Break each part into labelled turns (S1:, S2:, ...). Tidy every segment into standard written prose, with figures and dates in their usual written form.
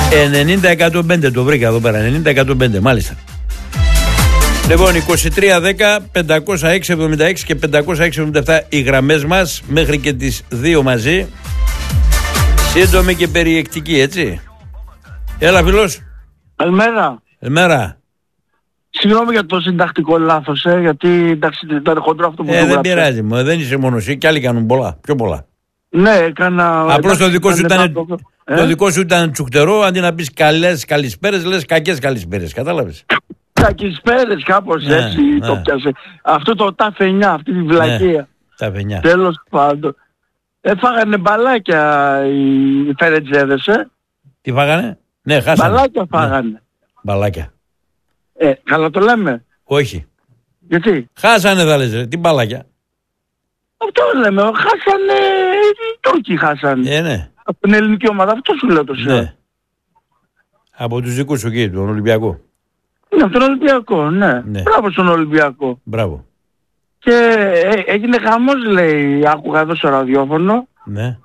S1: 90-105 το βρήκα εδώ πέρα. 90-105, μάλιστα. Λοιπόν, 23-10-506-76 και 506-77 οι γραμμές μας μέχρι και τις 2 μαζί. Σύντομη και περιεκτική, έτσι. Έλα, φίλος.
S2: Καλημέρα.
S1: Καλημέρα.
S2: Συγγνώμη για το συντακτικό λάθος, γιατί εντάξει ήταν χοντρό αυτό που το
S1: δεν πειράζει, δεν είσαι μόνο εσύ, κι άλλοι κάνουν πολλά, πιο πολλά.
S2: Ναι, έκανα...
S1: Απλώς το δικό σου ήταν τσουκτερό, αντί να πεις καλές καλησπέρες, λες κακές καλησπέρες, κατάλαβες.
S2: Καλησπέρες, κάπως έτσι το πιάσε. Αυτό το τάφε 9, αυτή τη βλακεία.
S1: Τάφε 9.
S2: Τέλος πάντων. Φάγανε μπαλάκια οι φερετζέδες,
S1: Τι φάγανε? Ναι, χάσανε.
S2: Μπαλάκια φάγανε.
S1: Ναι. Μπαλάκια.
S2: Καλά το λέμε.
S1: Όχι.
S2: Γιατί?
S1: Χάσανε θα λες ρε, τι μπαλάκια.
S2: Αυτό λέμε, χάσανε, οι Τούρκοι χάσανε.
S1: Ναι.
S2: Από την ελληνική ομάδα, αυτό σου λέω το σήμερα.
S1: Ναι. Από τους δικούς σου εκεί, τον Ολυμπιακό.
S2: Ναι, από τον Ολυμπιακό, ναι. Μπράβο στον Ολυμπιακό.
S1: Μπράβο.
S2: Και έγινε χαμός, λέει, άκουγα εδώ στο ραδιόφωνο.
S1: Ναι.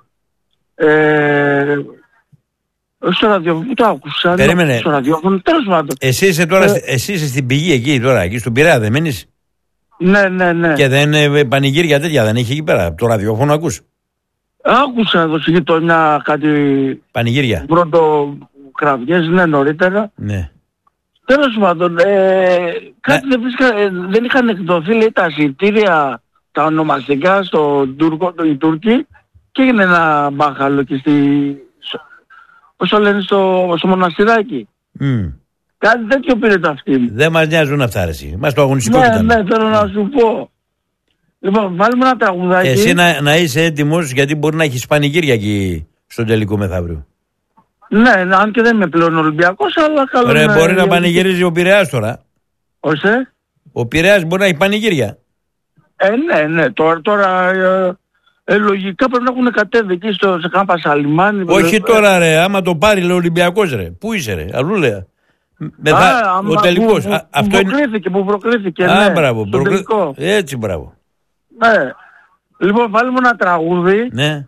S2: Στο ραδιόφωνο, που το άκουσα.
S1: Περίμενε.
S2: Στο ραδιόφωνο, τέλος πάντων.
S1: Εσύ είσαι τώρα, εσύ είσαι στην πηγή εκεί τώρα, εκεί στον Πειραιά, δεν μένεις?
S2: Ναι.
S1: Και δεν πανηγύρια τέτοια δεν έχει εκεί πέρα, από το ραδιόφωνο ακούς? Άκουσα
S2: εδώ στη γειτονιά κάτι...
S1: Πανηγύρια.
S2: Πρώτο κραυγές, ναι, νωρίτερα.
S1: Ναι.
S2: Τέλος πάντων, κάτι δεν είχαν εκδοθεί, λέει, τα εισιτήρια, τα ονομαστικά στον Τούρκο, οι Τούρκοι, και έγινε ένα μπάχαλο και πώς το λένε, στο μοναστηράκι. Κάτι τέτοιο πήρε το αυτή μου.
S1: Δεν μας νοιάζουν αυτά, ρε. Μας το αγωνιστικό ήταν.
S2: Ναι, θέλω να σου πω. Λοιπόν, βάλουμε ένα τραγουδάκι.
S1: Εσύ να είσαι έτοιμος, γιατί μπορεί να έχεις πανηγύρια εκεί στον τελικό μεθαύριο.
S2: Ναι, αν και δεν είμαι πλέον Ολυμπιακός, αλλά καλό.
S1: Ρε, μπορεί να πανηγυρίζει ο Πειραιάς τώρα.
S2: Ώστε?
S1: Ο Πειραιάς μπορεί να έχει πανηγύρια.
S2: Ναι. Τώρα λογικά πρέπει να έχουν κατέβει εκεί σε κάμπα Σαλιμάνι.
S1: Όχι τώρα, ρε. Άμα το πάρει, λέει, ο Ολυμπιακός, ρε. Πού είσαι, ρε? Αλλού, λέει. Ο τελικός.
S2: Που προκλήθηκε.
S1: Α,
S2: ναι,
S1: μπράβο. Έτσι, μπράβο.
S2: Ναι. Λοιπόν, βάλουμε ένα τραγούδι.
S1: Ναι.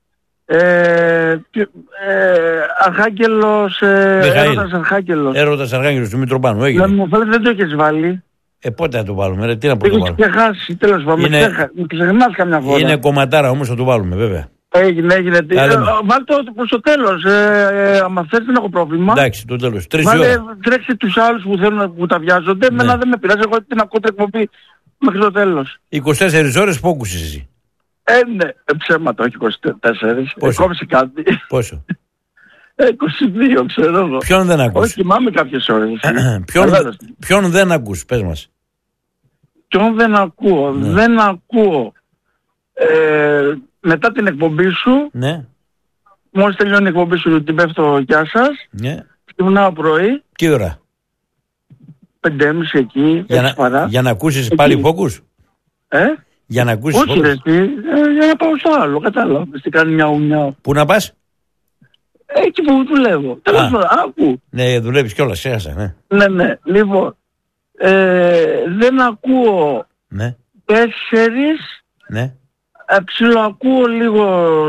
S2: Αρχάγγελος,
S1: Έρωτας Αρχάγγελος του Μητροπάνου. Έγινε.
S2: Μου φαίνεται δεν το έχεις βάλει.
S1: Πότε θα το βάλουμε, ρε, τι να πω το βάλουμε.
S2: Έχεις ξεχάσει, τέλος πάντων. Μου ξεχνάς καμιά φορά.
S1: Είναι κομματάρα όμως, θα το βάλουμε, βέβαια.
S2: Έγινε. Βάλτε το προς το τέλος. Αν θες δεν έχω πρόβλημα.
S1: Εντάξει, το τέλος. 3 ώρα.
S2: Τρέξει τους άλλους που θέλουν που τα βιάζονται.
S1: Ναι.
S2: Εμένα δεν με πειράζει. Εγώ την ακούω την εκπομπή μέχρι το τέλος.
S1: 24 ώρες που άκουσες εσύ.
S2: Ναι, ψέματα, όχι 24.
S1: Πόσο?
S2: Κόψει κάτι.
S1: Πόσο?
S2: 22, ξέρω εγώ.
S1: Ποιον δεν ακούς?
S2: Όχι, θυμάμαι κάποιες ώρες.
S1: Ποιον δεν ακούς, πες μας.
S2: Ποιον δεν ακούω? Ναι. Δεν ακούω. Μετά την εκπομπή σου,
S1: ναι.
S2: Μόλις τελειώνει η εκπομπή σου, την πέφτω γεια σας.
S1: Ναι.
S2: Ξυπνάω πρωί.
S1: Τι ώρα?
S2: 5:30 εκεί,
S1: για να ακούσεις εκεί. Πάλι Focus? Για να ακούσεις
S2: όχι, Focus? Για να πάω στο άλλο, κατάλαβες. Τι κάνει μια.
S1: Πού να πας?
S2: Εκεί που δουλεύω. Τέλος πάντων, άκου.
S1: Ναι, δουλεύεις κιόλας, ξέχασα,
S2: ναι. Ναι. Λοιπόν, δεν ακούω 4.
S1: Ναι.
S2: Ψιλοακούω λίγο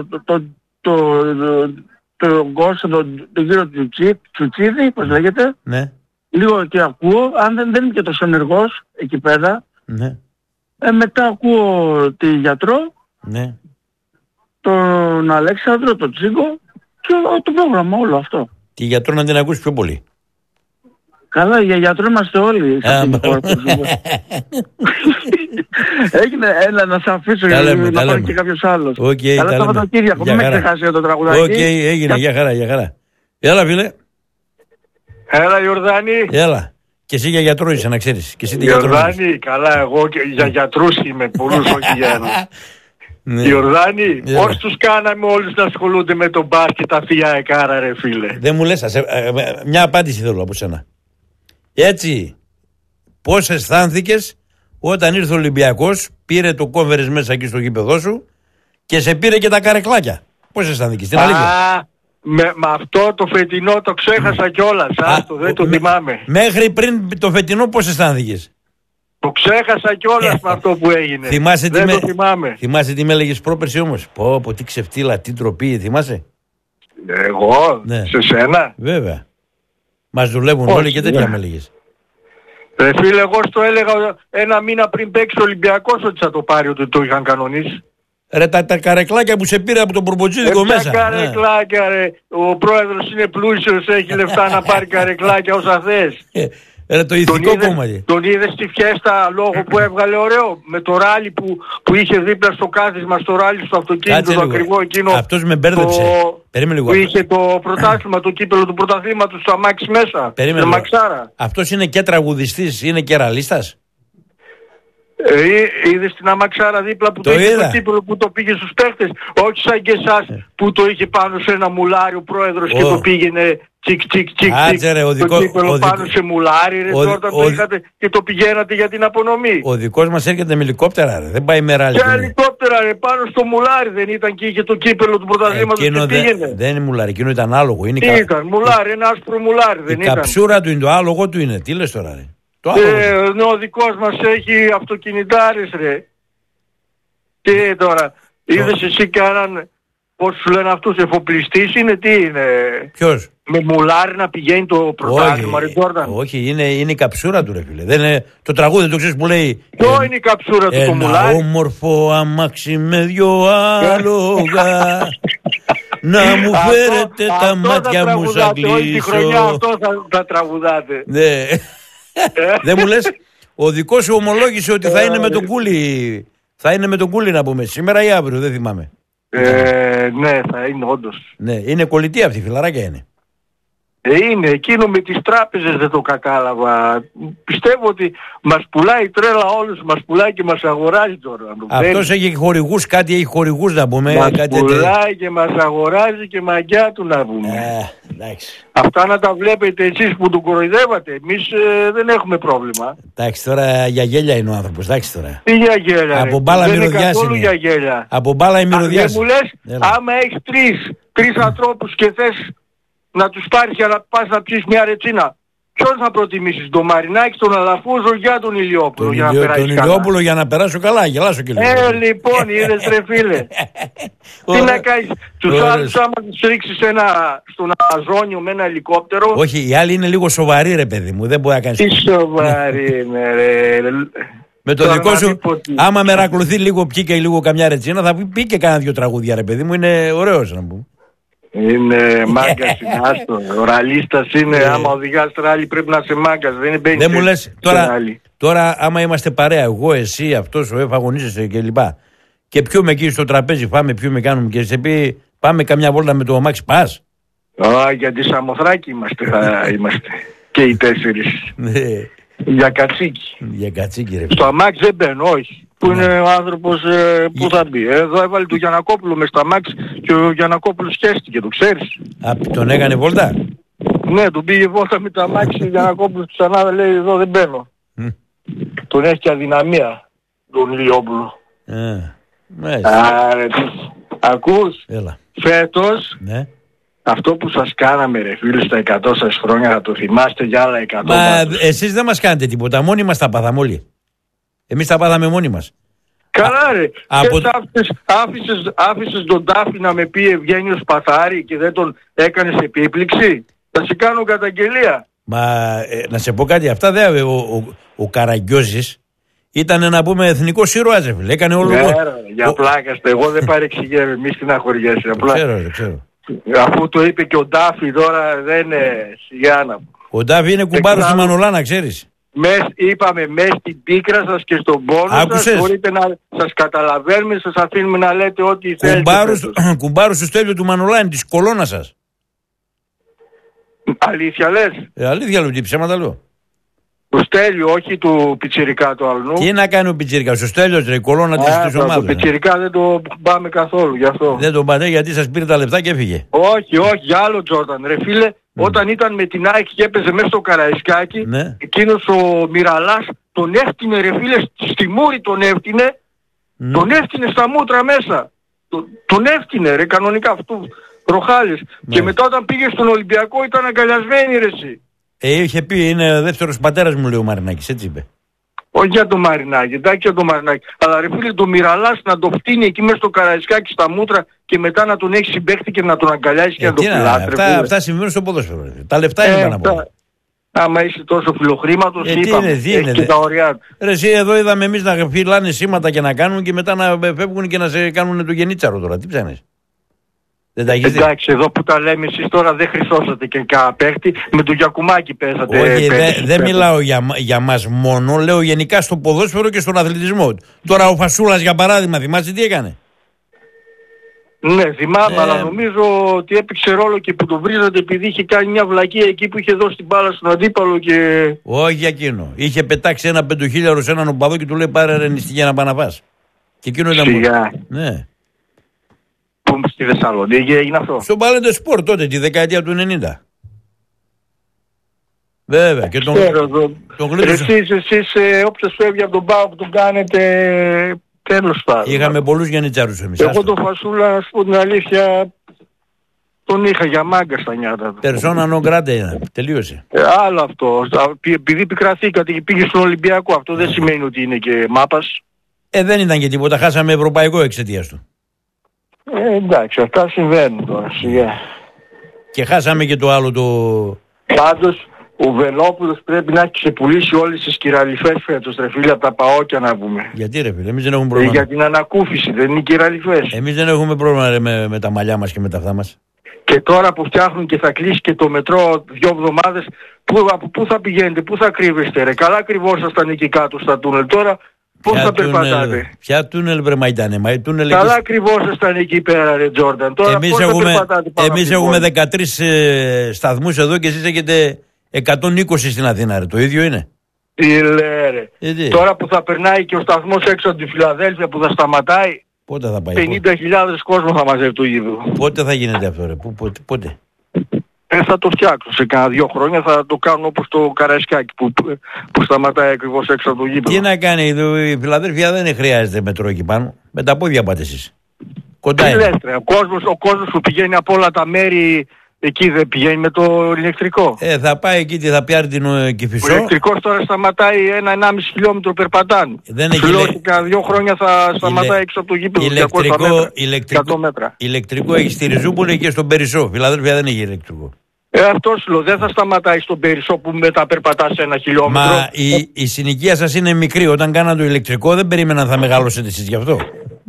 S2: τον Κώστα, τον κύριο Τσουτσίδη, πώς λέγεται.
S1: Ναι.
S2: Λίγο και ακούω, αν δεν είμαι και τόσο ενεργός εκεί πέρα.
S1: Ναι.
S2: Μετά ακούω τη γιατρό,
S1: ναι.
S2: Τον Αλέξανδρο, τον Τσίγκο και το πρόγραμμα όλο αυτό.
S1: Τη γιατρό να την ακούσει πιο πολύ.
S2: Καλά, για γιατρό είμαστε όλοι. Έγινε, έλα να σε αφήσω να πάρει και κάποιος άλλος. Καλά το Σαββατοκύριακο, μην με ξεχάσει το τραγουδάκι.
S1: Οκ, έγινε, για χαρά. Έλα φίλε.
S3: Έλα Ιορδάνη.
S1: Έλα. Και εσύ για γιατρό είσαι, να ξέρεις.
S3: Ιορδάνη, καλά, εγώ και για γιατρούς είμαι, πολλούς, όχι για ένα. Ιορδάνη, πώς τους κάναμε όλους να ασχολούνται με τον μπάσκετ τα θεία εκάρα, ρε φίλε.
S1: Δεν μου λες, μια απάντηση θέλω από σένα. Έτσι, πώς αισθάνθηκες όταν ήρθε ο Ολυμπιακός, πήρε το κόβερες μέσα εκεί στο γήπεδό σου και σε πήρε και τα καρεκλάκια. Πώς αισθάνθηκες, την αλήθεια?
S3: Με αυτό το φετινό το ξέχασα κιόλας, δεν το θυμάμαι.
S1: Μέχρι πριν το φετινό πώς αισθάνθηκες?
S3: Το ξέχασα κιόλας με αυτό που έγινε.
S1: Το θυμάμαι. Θυμάσαι τι με έλεγες πρόπερση όμως? Πω τι ξεφτύλα, τι τροπή, θυμάσαι?
S3: Εγώ,
S1: Ναι.
S3: σε σένα.
S1: Βέβαια. Μας δουλεύουν όλοι και τέτοια με λίγες.
S3: Ρε φίλε, εγώ στο έλεγα ένα μήνα πριν παίξει ο Ολυμπιακός ότι θα το πάρει, ότι το είχαν κανονίσει.
S1: Ρε τα καρεκλάκια που σε πήρε από τον Προποτζίδικο μέσα.
S3: Τα καρεκλάκια ρε. Ο πρόεδρος είναι πλούσιος, έχει λεφτά να πάρει καρεκλάκια όσα θες.
S1: Ρε το ηθικό κομμάτι.
S3: Τον είδες στη φιέστα λόγω που έβγαλε ωραίο. Με το ράλι που είχε δίπλα στο κάθισμα, στο ράλι στο αυτοκίνητο, το ακριβό εκείνο.
S1: Αυτός με μπέρδεψε. Περίμενε λίγο.
S3: Που είχε το πρωτάθλημα, το κύπελο του πρωταθλήματος στο αμάξι μέσα.
S1: Περίμενε. Αυτός είναι και τραγουδιστής, είναι και ραλίστας.
S3: Είδες την αμαξάρα δίπλα που το είχε στο κύπελο που το πήγε στους παίχτες. Όχι σαν και εσάς που το είχε πάνω σε ένα μουλάρι ο πρόεδρος και το πήγαινε τσικ τσικ τσικ. Το κύπελο πάνω σε μουλάρι ρε, όταν το είχατε και το πηγαίνατε για την απονομή.
S1: Ο δικός μας έρχεται με ελικόπτερα ρε, δεν πάει με ράλι.
S3: Και ελικόπτερα ρε, πάνω στο μουλάρι δεν ήταν και είχε το κύπελο του πρωταθλήματος και πήγαινε.
S1: Δεν είναι μουλάρι, εκείνο ήταν άλογο.
S3: Ήταν μουλάρι, ένα άσπρο μουλάρι δεν ήταν.
S1: Η καψούρα του είναι, το άλογο του είναι, τι λες τώρα ρε.
S3: Ο δικός μας έχει αυτοκινητάρες ρε. Και τώρα είδες εσύ κανέναν, πώς σου λένε αυτούς, εφοπλιστής είναι, τι είναι.
S1: Ποιος?
S3: Με μουλάρι να πηγαίνει το πρωτάθλημα ρε Τζόρνταν.
S1: Όχι, είναι η καψούρα του ρε φίλε. Δεν είναι, το τραγούδι το ξέρεις που λέει.
S3: Ποιο είναι η καψούρα του το μουλάρι?
S1: Ένα όμορφο αμάξι με δυο άλογα. Να μου φέρετε τα μάτια μου σαν κλείσω.
S3: Όλη τη χρονιά αυτό θα τραγουδάτε.
S1: Ναι. Δεν μου λες, ο δικός σου ομολόγησε ότι θα είναι με τον Κούλι. Θα είναι με τον Κούλι να πούμε, σήμερα ή αύριο, δεν θυμάμαι.
S3: Ναι, θα είναι όντως.
S1: Ναι, είναι κολλητή αυτή, φιλαράκια είναι.
S3: Είναι, εκείνο με τις τράπεζες δεν το κατάλαβα. Πιστεύω ότι μας πουλάει τρέλα όλους, μας πουλάει και μας αγοράζει τώρα.
S1: Αυτός έχει χορηγούς, κάτι έχει χορηγούς να πούμε.
S3: Μας πουλάει και μας αγοράζει και μαγιά του να πούμε. Αυτά να τα βλέπετε εσείς που τον κοροϊδεύατε. Εμείς δεν έχουμε πρόβλημα.
S1: Εντάξει, τώρα για γέλια είναι ο άνθρωπος. Εντάξει τώρα.
S3: Τι για γέλια?
S1: Από μπάλα μυρωδιάς είναι.
S3: Για γέλια.
S1: Από μπάλα η μυρωδιάς.
S3: Δεν μου λες, άμα έχεις τρεις ανθρώπους και θες να τους πάρεις για να πας να πιεις μια ρετσίνα, ποιον θα προτιμήσεις, τον Μαρινάκη, τον Αλαφούζο για τον Ηλιόπουλο?
S1: Τον Ηλιόπουλο για να περάσω καλά, γελάσω και λίγο.
S3: Λοιπόν, είδες ρε φίλε. Τι να κάνεις, τους άλλους άμα τους ρίξεις στον Αμαζόνιο με ένα ελικόπτερο.
S1: Όχι, οι άλλοι είναι λίγο σοβαροί ρε παιδί μου, δεν μπορεί να κάνεις.
S3: Τι σοβαροί είναι ρε.
S1: Με το δικό σου, άμα μερακλωθεί λίγο πιει και λίγο καμιά ρετσίνα, θα πει και κάνα δυο τραγούδια ρε παιδί μου, είναι ωραίος να πούμε.
S3: Είναι μάγκας, είναι άστο. Ο ραλίστας είναι, άμα οδηγάς ράλι πρέπει να είσαι μάγκας, δεν
S1: μου λες, τώρα άμα είμαστε παρέα, εγώ, εσύ, αυτός, ο αγωνίζεσαι κλπ. Και πιούμε εκεί στο τραπέζι, πιούμε, κάνουμε και σε πει πάμε καμιά βόλτα με το αμάξι, πας?
S3: Γιατί Σαμοθράκη είμαστε και οι τέσσερις. Για κατσίκι.
S1: Για κατσίκι ρε.
S3: Στο αμάξι δεν μπαίνω, όχι. Που είναι ο άνθρωπος που θα μπει. Εδώ έβαλε τον Γιαννακόπουλο μες στο αμάξι και ο Γιαννακόπουλος σχέστηκε, το ξέρεις.
S1: Τον έκανε βόλτα?
S3: Ναι, τον πήγε βόλτα με το αμάξι και ο Γιαννακόπουλος ξανά λέει εδώ δεν μπαίνω. Τον έχει και αδυναμία τον Ηλιόπουλο. Άρα, ακούς, φέτος αυτό που σας κάναμε ρε φίλε στα 100 σας χρόνια θα το θυμάστε για άλλα 100.
S1: Μα εσείς δεν μας κάνετε τίποτα, μόνοι μας τα πάθαμε όλοι. Εμείς τα πάθαμε μόνοι μας.
S3: Καλά ρε, άφησες τον Τάφη να με πει Ευγένιος Παθάρη και δεν τον έκανες επίπληξη? Θα σε κάνω καταγγελία.
S1: Μα να σε πω κάτι, αυτά δεν ο Καραγκιόζης ήταν να πούμε εθνικός ήρωας ρε φίλε, έκανε όλο.
S3: Για πλάκαστε, εγώ δεν παρεξηγέμαι, μη στεναχωριέσαι.
S1: Ξέρω.
S3: Αφού το είπε και ο Ντάφη τώρα δεν είναι σιγά να.
S1: Ο Ντάφη είναι κουμπάρος στη Μανολάνα, ξέρεις.
S3: Είπαμε μέσα στην πίκρα σας και στον πόνο σας, μπορείτε να σας καταλαβαίνουμε, σας αφήνουμε να λέτε ό,τι θέλετε.
S1: Κουμπάρος του Στέλιου του Μανολάνη, της κολόνας σας.
S3: Αλήθεια λες?
S1: Αλήθεια λέω, τι ψέματα λέω.
S3: Του Στέλιου, όχι του Πιτσιρικά του αλλού.
S1: Τι να κάνει ο Πιτσιρικάς, ο Στέλιος ρε, η κολόνα της ομάδας.
S3: Το Πιτσιρικά δεν το πάμε καθόλου γι' αυτό.
S1: Δεν τον πάτε γιατί σας πήρε τα λεφτά και έφυγε.
S3: Όχι, για άλλο Τζόρνταν. Ρε φίλε, όταν ήταν με την ΑΕΚ και έπαιζε μέσα στο Καραϊσκάκι, εκείνος ο Μιραλάς τον έφτιανε ρε φίλε, στη μούρη τον έφτιανε, τον έφτιανε στα μούτρα μέσα. Τον έφτιανε ρε κανονικά αυτού, Ροχάλης. Και μετά όταν πήγε στον Ολυμπιακό ήταν αγκαλιασμένη ρε εσύ.
S1: Είχε πει είναι δεύτερος πατέρας μου λέει ο Μαρινάκης, έτσι είπε.
S3: Όχι για το Μαρινάκη, εντάξει για το Μαρινάκη. Αλλά ρε φίλε το Μιραλάς να το φτύνει εκεί μέσα στο Καραϊσκάκι στα μούτρα και μετά να τον έχεις συμπαίχτη και να τον αγκαλιάσεις και να τον φιλάτρε.
S1: Αυτά συμβαίνουν στο ποδόσφαιρο. Τα λεφτά είναι πάνω από όλα.
S3: Άμα είσαι τόσο φιλοχρήματος, είπαμε, και τα ωριά του.
S1: Εσύ εδώ είδαμε εμείς να φυλάνε σήματα και να κάνουν και μετά να φεύγουν και να σε κάνουν το γενίτσαρο τώρα. Τι ψάχνεις?
S3: Εντάξει, εδώ που τα λέμε εσείς τώρα δεν χρυσώσατε και κανένα παίχτη. Με το Γιακουμάκι παίζατε.
S1: Όχι, δεν μιλάω για μας μόνο. Λέω γενικά στο ποδόσφαιρο και στον αθλητισμό. Τώρα ο Φασούλας για παράδειγμα, θυμάσαι τι έκανε?
S3: Ναι, θυμάμαι, αλλά νομίζω ότι έπαιξε ρόλο και που το βρίζατε επειδή είχε κάνει μια βλακία εκεί που είχε δώσει την μπάλα στον αντίπαλο και...
S1: Όχι για εκείνο. Είχε πετάξει ένα 5.000 σε έναν οπαδό και του λέει πάρε ρε νηστικιά να πάει να πας. Και εκείνο ήταν μόνο. Ναι.
S3: Πού στη Θεσσαλονίκη έγινε αυτό?
S1: Στο Παλέντε Σπορ τότε, τη δεκαετία του 90. Βέβαια. Και τον
S3: εσείς όποιος φεύγει από τον ΠΑΟΚ που τον κάνετε... Τέλος πάντων.
S1: Είχαμε πολλούς γενιτσάρους εμείς.
S3: Εγώ τον Φασούλα, να σου πω την αλήθεια, τον είχα για μάγκα στα νιάτα του.
S1: Persona non grata είναι. Τελείωσε.
S3: Άλλο αυτό. Επειδή πικραθήκατε και πήγε στον Ολυμπιακό, αυτό δεν σημαίνει ότι είναι και μάπας.
S1: Δεν ήταν και τίποτα. Χάσαμε ευρωπαϊκό εξαιτίας του.
S3: Εντάξει, αυτά συμβαίνουν τώρα.
S1: Και χάσαμε και το άλλο το...
S3: Πάντως, ο Βελόπουλος πρέπει να έχει ξεπουλήσει όλες τις κυραλιφές φέτος, ρε φίλε, από τα παόκια να πούμε.
S1: Γιατί ρε φίλε, εμείς δεν έχουμε πρόβλημα.
S3: Για την ανακούφιση, δεν είναι οι κυραλιφές.
S1: Εμείς δεν έχουμε πρόβλημα με τα μαλλιά μας και με τα αυτά μας.
S3: Και τώρα που φτιάχνουν και θα κλείσει και το μετρό 2 εβδομάδες, από πού θα πηγαίνετε, πού θα κρύβεστε ρε? Καλά κρυβόσασταν εκεί κάτω στα τούνελ, τώρα πώς θα περπατάτε?
S1: Ποια τούνελ βρε Μαϊντάνε?
S3: Καλά κρυβόσασταν εκεί πέρα ρε Τζόρνταν, τώρα πώς θα περπατάτε?
S1: Εμείς έχουμε 13 σταθμούς εδώ και εσείς έχετε 120 στην Αθήνα ρε, το ίδιο είναι.
S3: Τι λέει ρε? Τώρα που θα περνάει και ο σταθμός έξω από τη Φιλαδέλφια που θα σταματάει,
S1: πότε θα πάει?
S3: 50.000 κόσμο θα μαζεύει το γήπεδο.
S1: Πότε θα γίνεται αυτό ρε? Πότε?
S3: Θα το φτιάξω σε κάνα 2 χρόνια, θα το κάνω όπως το Καραϊσκάκι που σταματάει ακριβώς έξω από το γήπεδο.
S1: Τι να κάνει, η Φιλαδέλφια δεν χρειάζεται μετρό εκεί πάνω. Με τα πόδια πάτε εσείς. Κοντά είναι.
S3: Ο κόσμος που πηγαίνει από όλα τα μέρη εκεί δεν πηγαίνει με το ηλεκτρικό?
S1: Θα πάει εκεί και θα πιάρει την Κηφισό.
S3: Ο ηλεκτρικός τώρα σταματάει 1,5 χιλιόμετρο περπατάνε.
S1: Δεν έχει
S3: Κάνα 2 χρόνια θα σταματάει έξω από το γήπεδο.
S1: Ηλεκτρικό, ηλεκτρικό έχει στη Ριζούπολη και στον Περισσό. Φιλαδέλφια δεν έχει ηλεκτρικό.
S3: Αυτό σου λέω, δεν θα σταματάει στον Περισσό που μετά περπατάς 1 χιλιόμετρο.
S1: Μα η συνοικία σας είναι μικρή. Όταν κάναν το ηλεκτρικό δεν περίμεναν θα μεγαλώσετε εσείς γι' αυτό.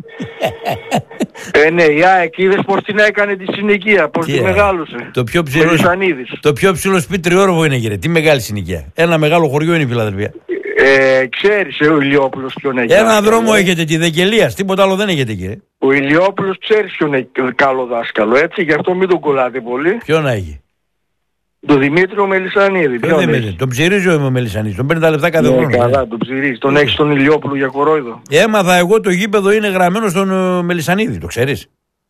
S3: Ναι, η ΑΕΚ είδες πως την έκανε τη συνοικία, πως τη μεγάλωσε.
S1: Το πιο ψηλό σπίτι τριόροφο είναι κύριε. Τι μεγάλη συνοικία. Ένα μεγάλο χωριό είναι η Φιλαδελφία.
S3: Ξέρεις ο Ηλιόπουλος ποιον έχει?
S1: Ένα δρόμο έχετε, τη Δεκελίας, τίποτα άλλο δεν έχετε κύριε.
S3: Ο Ηλιόπουλος ξέρεις ποιον έχει καλό δάσκαλο, έτσι, γι' αυτό μην τον κολλάτε πολύ.
S1: Ποιον έχει?
S3: Τον Δημήτριο Μελισσανίδη.
S1: Τον ψηρίζει ο Μελισσανίδης, τον παίρνει τα λεφτά κάθε χρόνο.
S3: Καλά, τον ψηρίζει. Τον έχει στον Ηλιόπουλο για κορόιδο.
S1: Έμαθα εγώ το γήπεδο είναι γραμμένο στον Μελισσανίδη, το ξέρεις?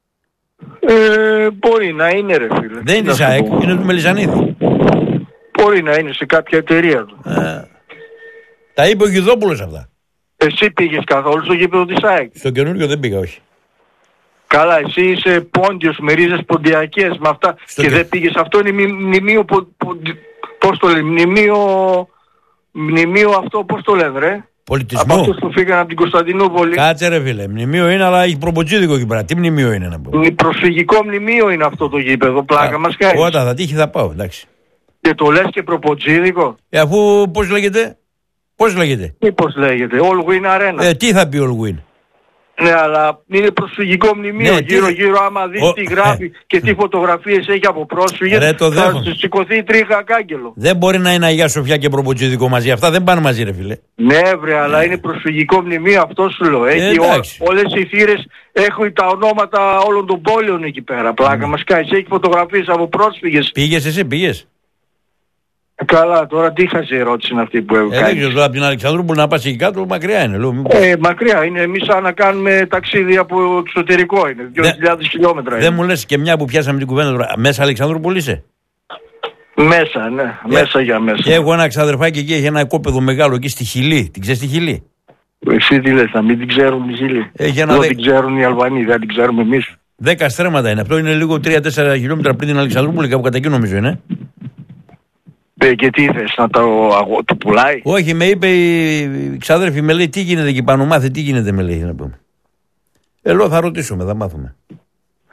S3: Μπορεί να είναι ρε φίλε.
S1: Δεν είναι της ΑΕΚ, είναι του Μελισσανίδη.
S3: Μπορεί να είναι σε κάποια εταιρεία του.
S1: Τα είπε ο Γιδόπουλος αυτά.
S3: Εσύ πήγες καθόλου στο γήπεδο της ΑΕΚ?
S1: Στο καινούριο δεν πήγα, όχι.
S3: Καλά, εσύ είσαι πόντιος με ρίζες ποντιακές με αυτά και δεν πήγες. Αυτό είναι μνημείο, πώς το λένε, μνημείο αυτό, πώς το λένε ρε?
S1: Πολιτισμό.
S3: Από αυτούς που φύγαν από την Κωνσταντινούπολη.
S1: Κάτσε ρε φίλε, μνημείο είναι αλλά έχει προποτζίδικο εκεί πέρα. Τι μνημείο είναι να πω?
S3: Προσφυγικό μνημείο είναι αυτό το γήπεδο, πλάκα μας κάνει.
S1: Όταν θα τύχει θα πάω, εντάξει.
S3: Και το λες και προποτζίδικο.
S1: Αφού πώς λέγεται? Πώς λέγεται?
S3: Πώς λέγεται, All Win Arena.
S1: Τι θα πει All Win?
S3: Ναι, αλλά είναι προσφυγικό μνημείο. Ναι, γύρω-γύρω, άμα δεις τι γράφει και τι φωτογραφίες έχει από πρόσφυγες, θα σηκωθεί τρίχα κάγκελο.
S1: Δεν μπορεί να είναι Αγία Σοφιά και προποτζίδικο μαζί. Αυτά δεν πάνε μαζί, ρε φίλε.
S3: Ναι, βρε, αλλά είναι προσφυγικό μνημείο, αυτό σου λέω. Έχει όλες οι θύρες, έχουν τα ονόματα όλων των πόλεων εκεί πέρα. Πλάκα μας κάνει. Έχει φωτογραφίες από πρόσφυγες.
S1: Πήγες εσύ, πήγες?
S3: Καλά, τώρα τι χαζή ερώτηση είναι αυτή που έκανε.
S1: Δεν ξέρω, από την Αλεξανδρούπολη να πας εκεί κάτω, μακριά είναι. Λέω,
S3: μακριά είναι. Εμείς σαν να κάνουμε ταξίδι από εξωτερικό είναι. 2.000 χιλιόμετρα.
S1: Δεν μου λες και μια που πιάσαμε την κουβέντα τώρα. Μέσα Αλεξανδρούπολη είσαι?
S3: Μέσα, ναι. Μέσα για μέσα.
S1: Και έχω ένα ξαδερφάκι εκεί, έχει ένα κόπεδο μεγάλο εκεί στη Χιλή. Την ξέρεις τη Χιλή?
S3: Εσύ τι λες, να μην την ξέρουν οι Χιλή? Δεν την ξέρουν οι Αλβανοί, δεν την ξέρουμε εμείς.
S1: 10 στρέμματα είναι. Αυτό είναι λίγο 3-4 χιλιόμετρα πριν την Αλεξανδρούπολη, κάπου κατά εκεί νομίζω είναι.
S3: Και τι θες, να το πουλάει?
S1: Όχι, με είπε η ξάδερφη, με λέει τι γίνεται εκεί πάνω, μάθε τι γίνεται, με λέει να πούμε. Λέω θα ρωτήσουμε, θα μάθουμε.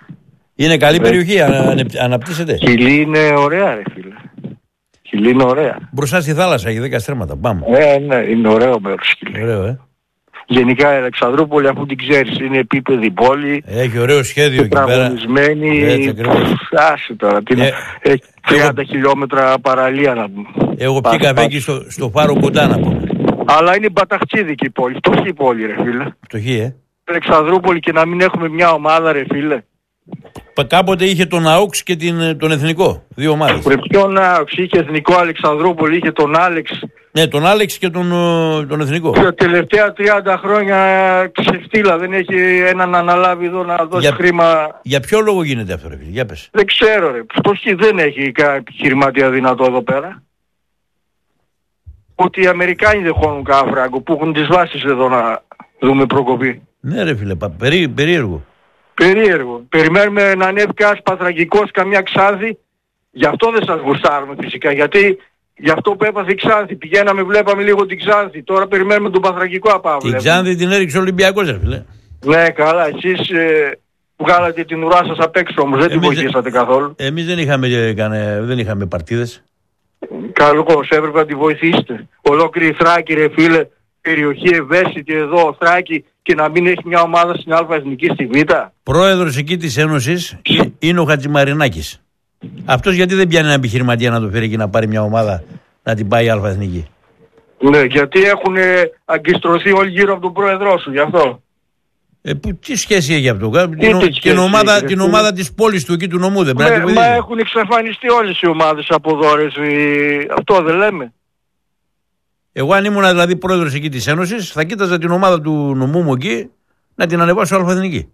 S1: Είναι καλή περιοχή, αναπτύσσεται.
S3: Χιλή είναι ωραία, ρε φίλε. Χιλή είναι ωραία.
S1: Μπροστά στη θάλασσα, έχει 10 στρέμματα. Πάμε.
S3: Ναι, είναι ωραίο μέρος.
S1: Ωραίο,
S3: Γενικά η Αλεξανδρούπολη, αφού την ξέρεις, είναι επίπεδη πόλη.
S1: Έχει ωραίο σχέδιο εκεί πέρα.
S3: Τραγωνισμένη. Άσε τώρα. Έχει 30 χιλιόμετρα παραλία να πούμε.
S1: Εγώ πήγα εκεί στο Φάρο κοντά να πούμε.
S3: Αλλά είναι μπαταχτσίδικη η πόλη. Φτωχή πόλη, ρε φίλε.
S1: Φτωχή,
S3: Αλεξανδρούπολη και να μην έχουμε μια ομάδα, ρε φίλε.
S1: Κάποτε είχε τον ΑΟΚΣ και τον Εθνικό. Δύο ομάδες.
S3: Ποιον ΑΟΚΣ, είχε Εθνικό Αλεξανδρούπολη, είχε τον Άλεξ.
S1: Ναι, τον Άλεξ και τον Εθνικό.
S3: Τα τελευταία 30 χρόνια ξεφτύλα, δεν έχει έναν να αναλάβει εδώ να δώσει χρήμα.
S1: Για ποιο λόγο γίνεται αυτό, ρε φίλε, για πες.
S3: Δεν ξέρω, ρε. Φτωχή δεν έχει επιχειρηματία δυνατό εδώ πέρα. Ότι οι Αμερικάνοι δεν χώνουν κάνα φράγκο που έχουν τις βάσεις εδώ να δούμε προκοπή.
S1: Ναι, ρε φίλε, περίεργο.
S3: Περίεργο. Περιμένουμε να ανέβει κανένας Παθρακικός, καμιά Ξάνθη. Γι' αυτό δεν σας γουστάρουμε φυσικά. Γιατί γι' αυτό που έπαθε η Ξάνθη. Πηγαίναμε, βλέπαμε λίγο την Ξάνθη. Τώρα περιμένουμε τον Παθρακικό απ'
S1: Την Ξάνθη την έριξε ο Ολυμπιακός, ρε φίλε.
S3: Ναι, καλά. Εσείς βγάλατε την ουρά σας απ' έξω όμως. Δεν την βοηθήσατε καθόλου.
S1: Εμείς δεν είχαμε παρτίδες.
S3: Καλώς, έπρεπε να τη βοηθήσετε. Ολόκληρη Θράκη, ρε φίλε. Περιοχή ευαίσθητη εδώ, Θράκη. Και να μην έχει μια ομάδα στην Α' Εθνική στη Β.
S1: Πρόεδρος εκεί της Ένωσης είναι ο Χατζημαρινάκης. Αυτός γιατί δεν πιάνει ένα επιχειρηματία να το φέρει και να πάρει μια ομάδα να την πάει Α' Εθνική.
S3: Ναι, γιατί έχουν αγκιστρωθεί όλοι γύρω από τον πρόεδρό σου, γι' αυτό.
S1: Τι σχέση έχει αυτό, την ομάδα της πόλης του εκεί του νομού δεν πρέπει.
S3: Μα έχουν εξαφανιστεί όλες οι ομάδες από εδώ, ρε. Αυτό δεν λέμε.
S1: Εγώ αν ήμουν δηλαδή πρόεδρος εκεί της Ένωσης θα κοίταζα την ομάδα του νομού μου εκεί να την ανεβάσω Α' Εθνική.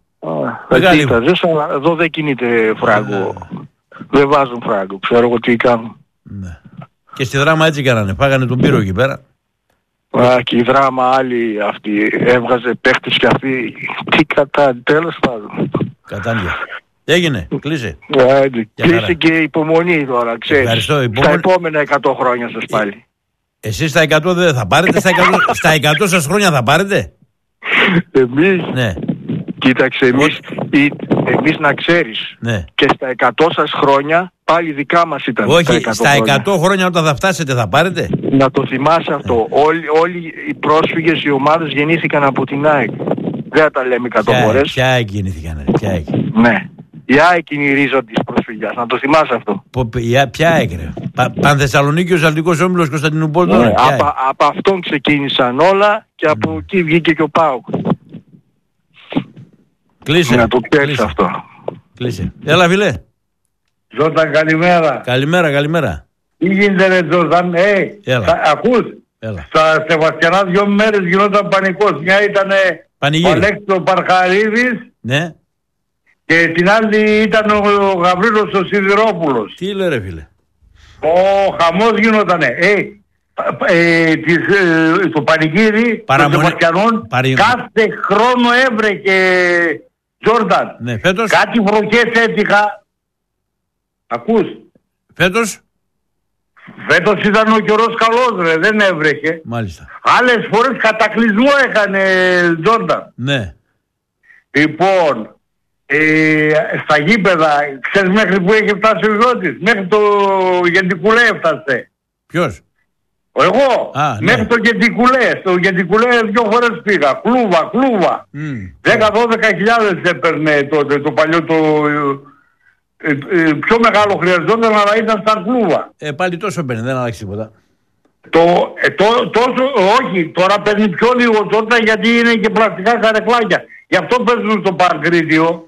S3: Εδώ δεν κινείται φράγκο. Δεν βάζουν φράγκο. Ξέρω εγώ τι κάνουν.
S1: Ναι. Και στη Δράμα έτσι κάνανε. Φάγανε τον πύρο εκεί πέρα.
S3: Και η Δράμα άλλη αυτή έβγαζε παίχτες και αυτή. Τι τέλος πάντων.
S1: Κατάντια. Έγινε. Κλείσε.
S3: Κλείσε και υπομονή τώρα. Ξέρεις. Στα επόμενα 100 χρόνια σας πάλι.
S1: Εσείς στα 100 δεν θα πάρετε, στα 100 σας χρόνια θα πάρετε.
S3: Εμείς,
S1: ναι.
S3: Κοίταξε, εμείς να ξέρεις,
S1: ναι.
S3: Και στα 100 σας χρόνια πάλι δικά μας ήταν.
S1: Όχι, στα 100 χρόνια όταν θα φτάσετε θα πάρετε.
S3: Να το θυμάσαι αυτό. Όλοι οι πρόσφυγες, οι ομάδες γεννήθηκαν από την ΑΕΚ. Δεν τα λέμε 100 φορές.
S1: Ποια ΑΕΚ γεννήθηκαν,
S3: Ναι. Η ΑΕΚ είναι η ρίζα της προσφυγιάς. Να το θυμάσαι αυτό.
S1: Ποια ΑΕΚ, ρε. Πανθεσσαλονίκη, ο Αθλητικός Όμιλος Κωνσταντινούπολη.
S3: Ναι, από αυτόν ξεκίνησαν όλα και από εκεί βγήκε και ο ΠΑΟΚ.
S1: Κλείσε.
S3: Να το ξέρεις αυτό.
S1: Κλείσε. Έλα, φίλε.
S4: Ζόρταν, καλημέρα.
S1: Καλημέρα.
S4: Τι γίνεται, ρε Ζόρταν, ακούς.
S1: Έλα.
S4: Στα Σεβαστιανά 2 μέρες γινόταν πανικός. Μια ήταν ο Αλέξης Παρχαρίδης.
S1: Ναι.
S4: Και την άλλη ήταν ο Γαβρίλος ο Σιδηρόπουλος.
S1: Τι λέει, ρε φίλε.
S4: Ο χαμός γινότανε. Το πανηγύρι των Σεβαστιανών κάθε χρόνο έβρεκε, Τζόρνταν.
S1: Ναι, φέτος.
S4: Κάτι βροχές έτυχα. Ακούς.
S1: Φέτος
S4: ήταν ο καιρός καλός, ρε, δεν έβρεχε.
S1: Μάλιστα.
S4: Άλλες φορές κατακλυσμό έκανε, Τζόρνταν.
S1: Ναι.
S4: Λοιπόν, στα γήπεδα, ξέρεις μέχρι που έχει φτάσει ο Ιώτης, μέχρι το Γεντικουλέ έφτασε.
S1: Ποιος?
S4: Εγώ, μέχρι το Γεντικουλέ. Στο Γεντικουλέ 2 φορές πήγα. Κλούβα. 10-12 χιλιάδες έπαιρνε τότε το παλιό πιο μεγάλο χρειαζόταν, αλλά ήταν σαν κλούβα.
S1: Πάλι τόσο παίρνει, δεν αλλάξει τίποτα.
S4: Όχι, τώρα παίρνει πιο λίγο τότε γιατί είναι και πλαστικά καρεκλάκια. Γι' αυτό παίζουν στο Παρκρίτιο.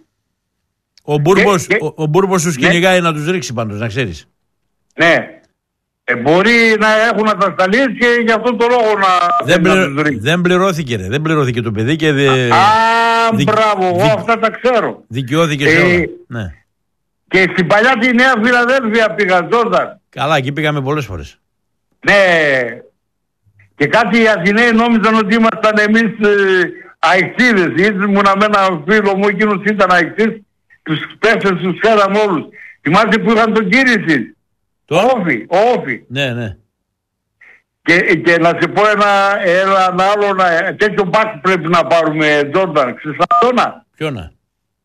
S1: Ο Μπούρμπος τους κυνηγάει να τους ρίξει πάντως, να ξέρεις.
S4: Ναι. Μπορεί να έχουν ατασταλίες και γι' αυτόν τον λόγο να τους ρίξει.
S1: Δεν πληρώθηκε, ρε. Δεν πληρώθηκε το παιδί και
S4: μπράβο, εγώ αυτά τα ξέρω.
S1: Δικαιώθηκε σε όλα. Ναι.
S4: Και στην παλιά τη Νέα Φιλαδέλφια πήγα, Τζόρνταν.
S1: Καλά, εκεί πήγαμε πολλές φορές.
S4: Ναι. Και κάτι οι Αθηναίοι νόμιζαν ότι ήμασταν εμείς αεξίδες. Ήμουν με έναν φίλο μου, εκείνος ήταν αεξής. Τους πέφτες τους φέραμε όλους. Θυμάστε που είχαν τον Κύριση. Ο Όφη.
S1: Ναι.
S4: Και να σε πω ένα άλλο, τέτοιο μπακ πρέπει να πάρουμε, Τζόρνταν. Ξεσαντώνα.
S1: Ποιο να?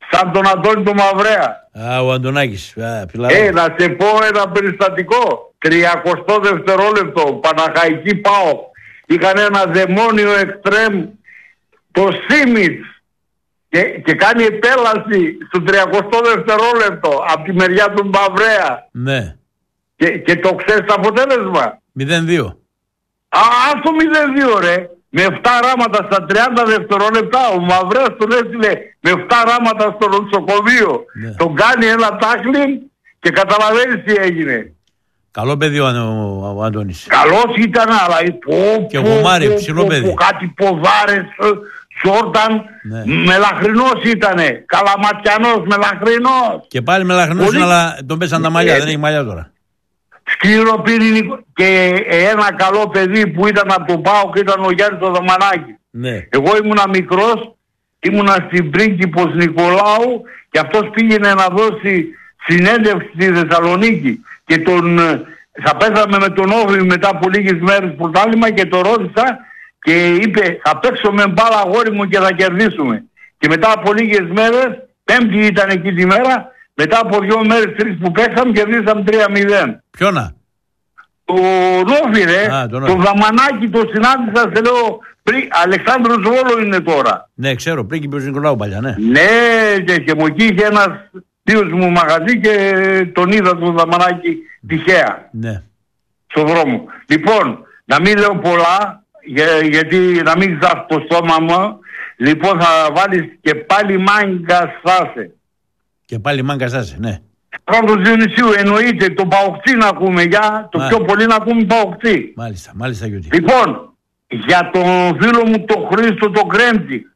S4: σαν τον Αντώνη τον Μαυρέα.
S1: Ο Αντωνάκης.
S4: Να σε πω ένα περιστατικό. 30 δευτερόλεπτο, Παναχαϊκή ΠΑΟΚ. Είχαν ένα δαιμόνιο εξτρέμ, το Σίμιτς, και κάνει επέλαση στο 30 δευτερόλεπτο από τη μεριά του Μαυρέα.
S1: Ναι.
S4: Και το ξέρεις το αποτέλεσμα.
S1: 0-2.
S4: Ας το 0-2 ρε. Με 7 ράματα στα 30 δευτερόλεπτα ο Μαυρέας τον έστειλε με 7 ράματα στο νοσοκομείο. Ναι. Τον κάνει ένα τάκλιν και καταλαβαίνεις τι έγινε.
S1: Καλό παιδί ο Αντώνης.
S4: Καλός ήταν, αλλά
S1: και γουμάρι, ψηλό παιδί.
S4: Κάτι ποδάρες, Τζόρνταν, ναι. Μελαχρινός ήτανε. Καλαματιανός, μελαχρινός.
S1: Και πάλι μελαχρινός, αλλά τον πέσαν τα μαλλιά, δεν έχει μαλλιά τώρα.
S4: Σκληρό πυρηνικό. Και ένα καλό παιδί που ήταν από τον ΠΑΟΚ ήταν ο Γιάννης ο Δαμανάκης. Ναι. Εγώ ήμουνα μικρός, ήμουνα στην Πρίγκιπος Νικολάου και αυτός πήγαινε να δώσει συνέντευξη στη Θεσσαλονίκη. Και θα παίζαμε με τον Όβι μετά από λίγες μέρες πρωτάθλημα και το ρώτησα και είπε θα παίξω με μπάλα αγόρι μου και θα κερδίσουμε. Και μετά από λίγες μέρες, Πέμπτη ήταν εκεί τη μέρα, μετά από 2 μέρες 3 που παίξαμε κερδίσαμε 3-0.
S1: Ποιόνα?
S4: Το Όβι ρε, το Δαμανάκι το συνάντησα, σε λέω Αλεξάνδρος Βόλο είναι τώρα.
S1: Ναι, ξέρω, πριν και ποιος Νικολάου παλιά, ναι.
S4: Ναι, και μου εκεί είχε ένας θείος μου μαγαζί και τον είδα τον Δαμανάκι τυχαία.
S1: Ναι.
S4: Στον δρόμο. Λοιπόν, να μην λέω πολλά, γιατί να μην ξάφω το στόμα μου. Λοιπόν, θα βάλεις και πάλι μάγκα στάσε.
S1: Και πάλι μάγκα στάσε, ναι.
S4: Πρώτος Διονυσίου, εννοείται το Παοκτή να ακούμε, το πιο πολύ να ακούμε Παοκτή.
S1: Μάλιστα Γιώτη.
S4: Λοιπόν, για τον φίλο μου τον Χρήστο τον Κρέμτη,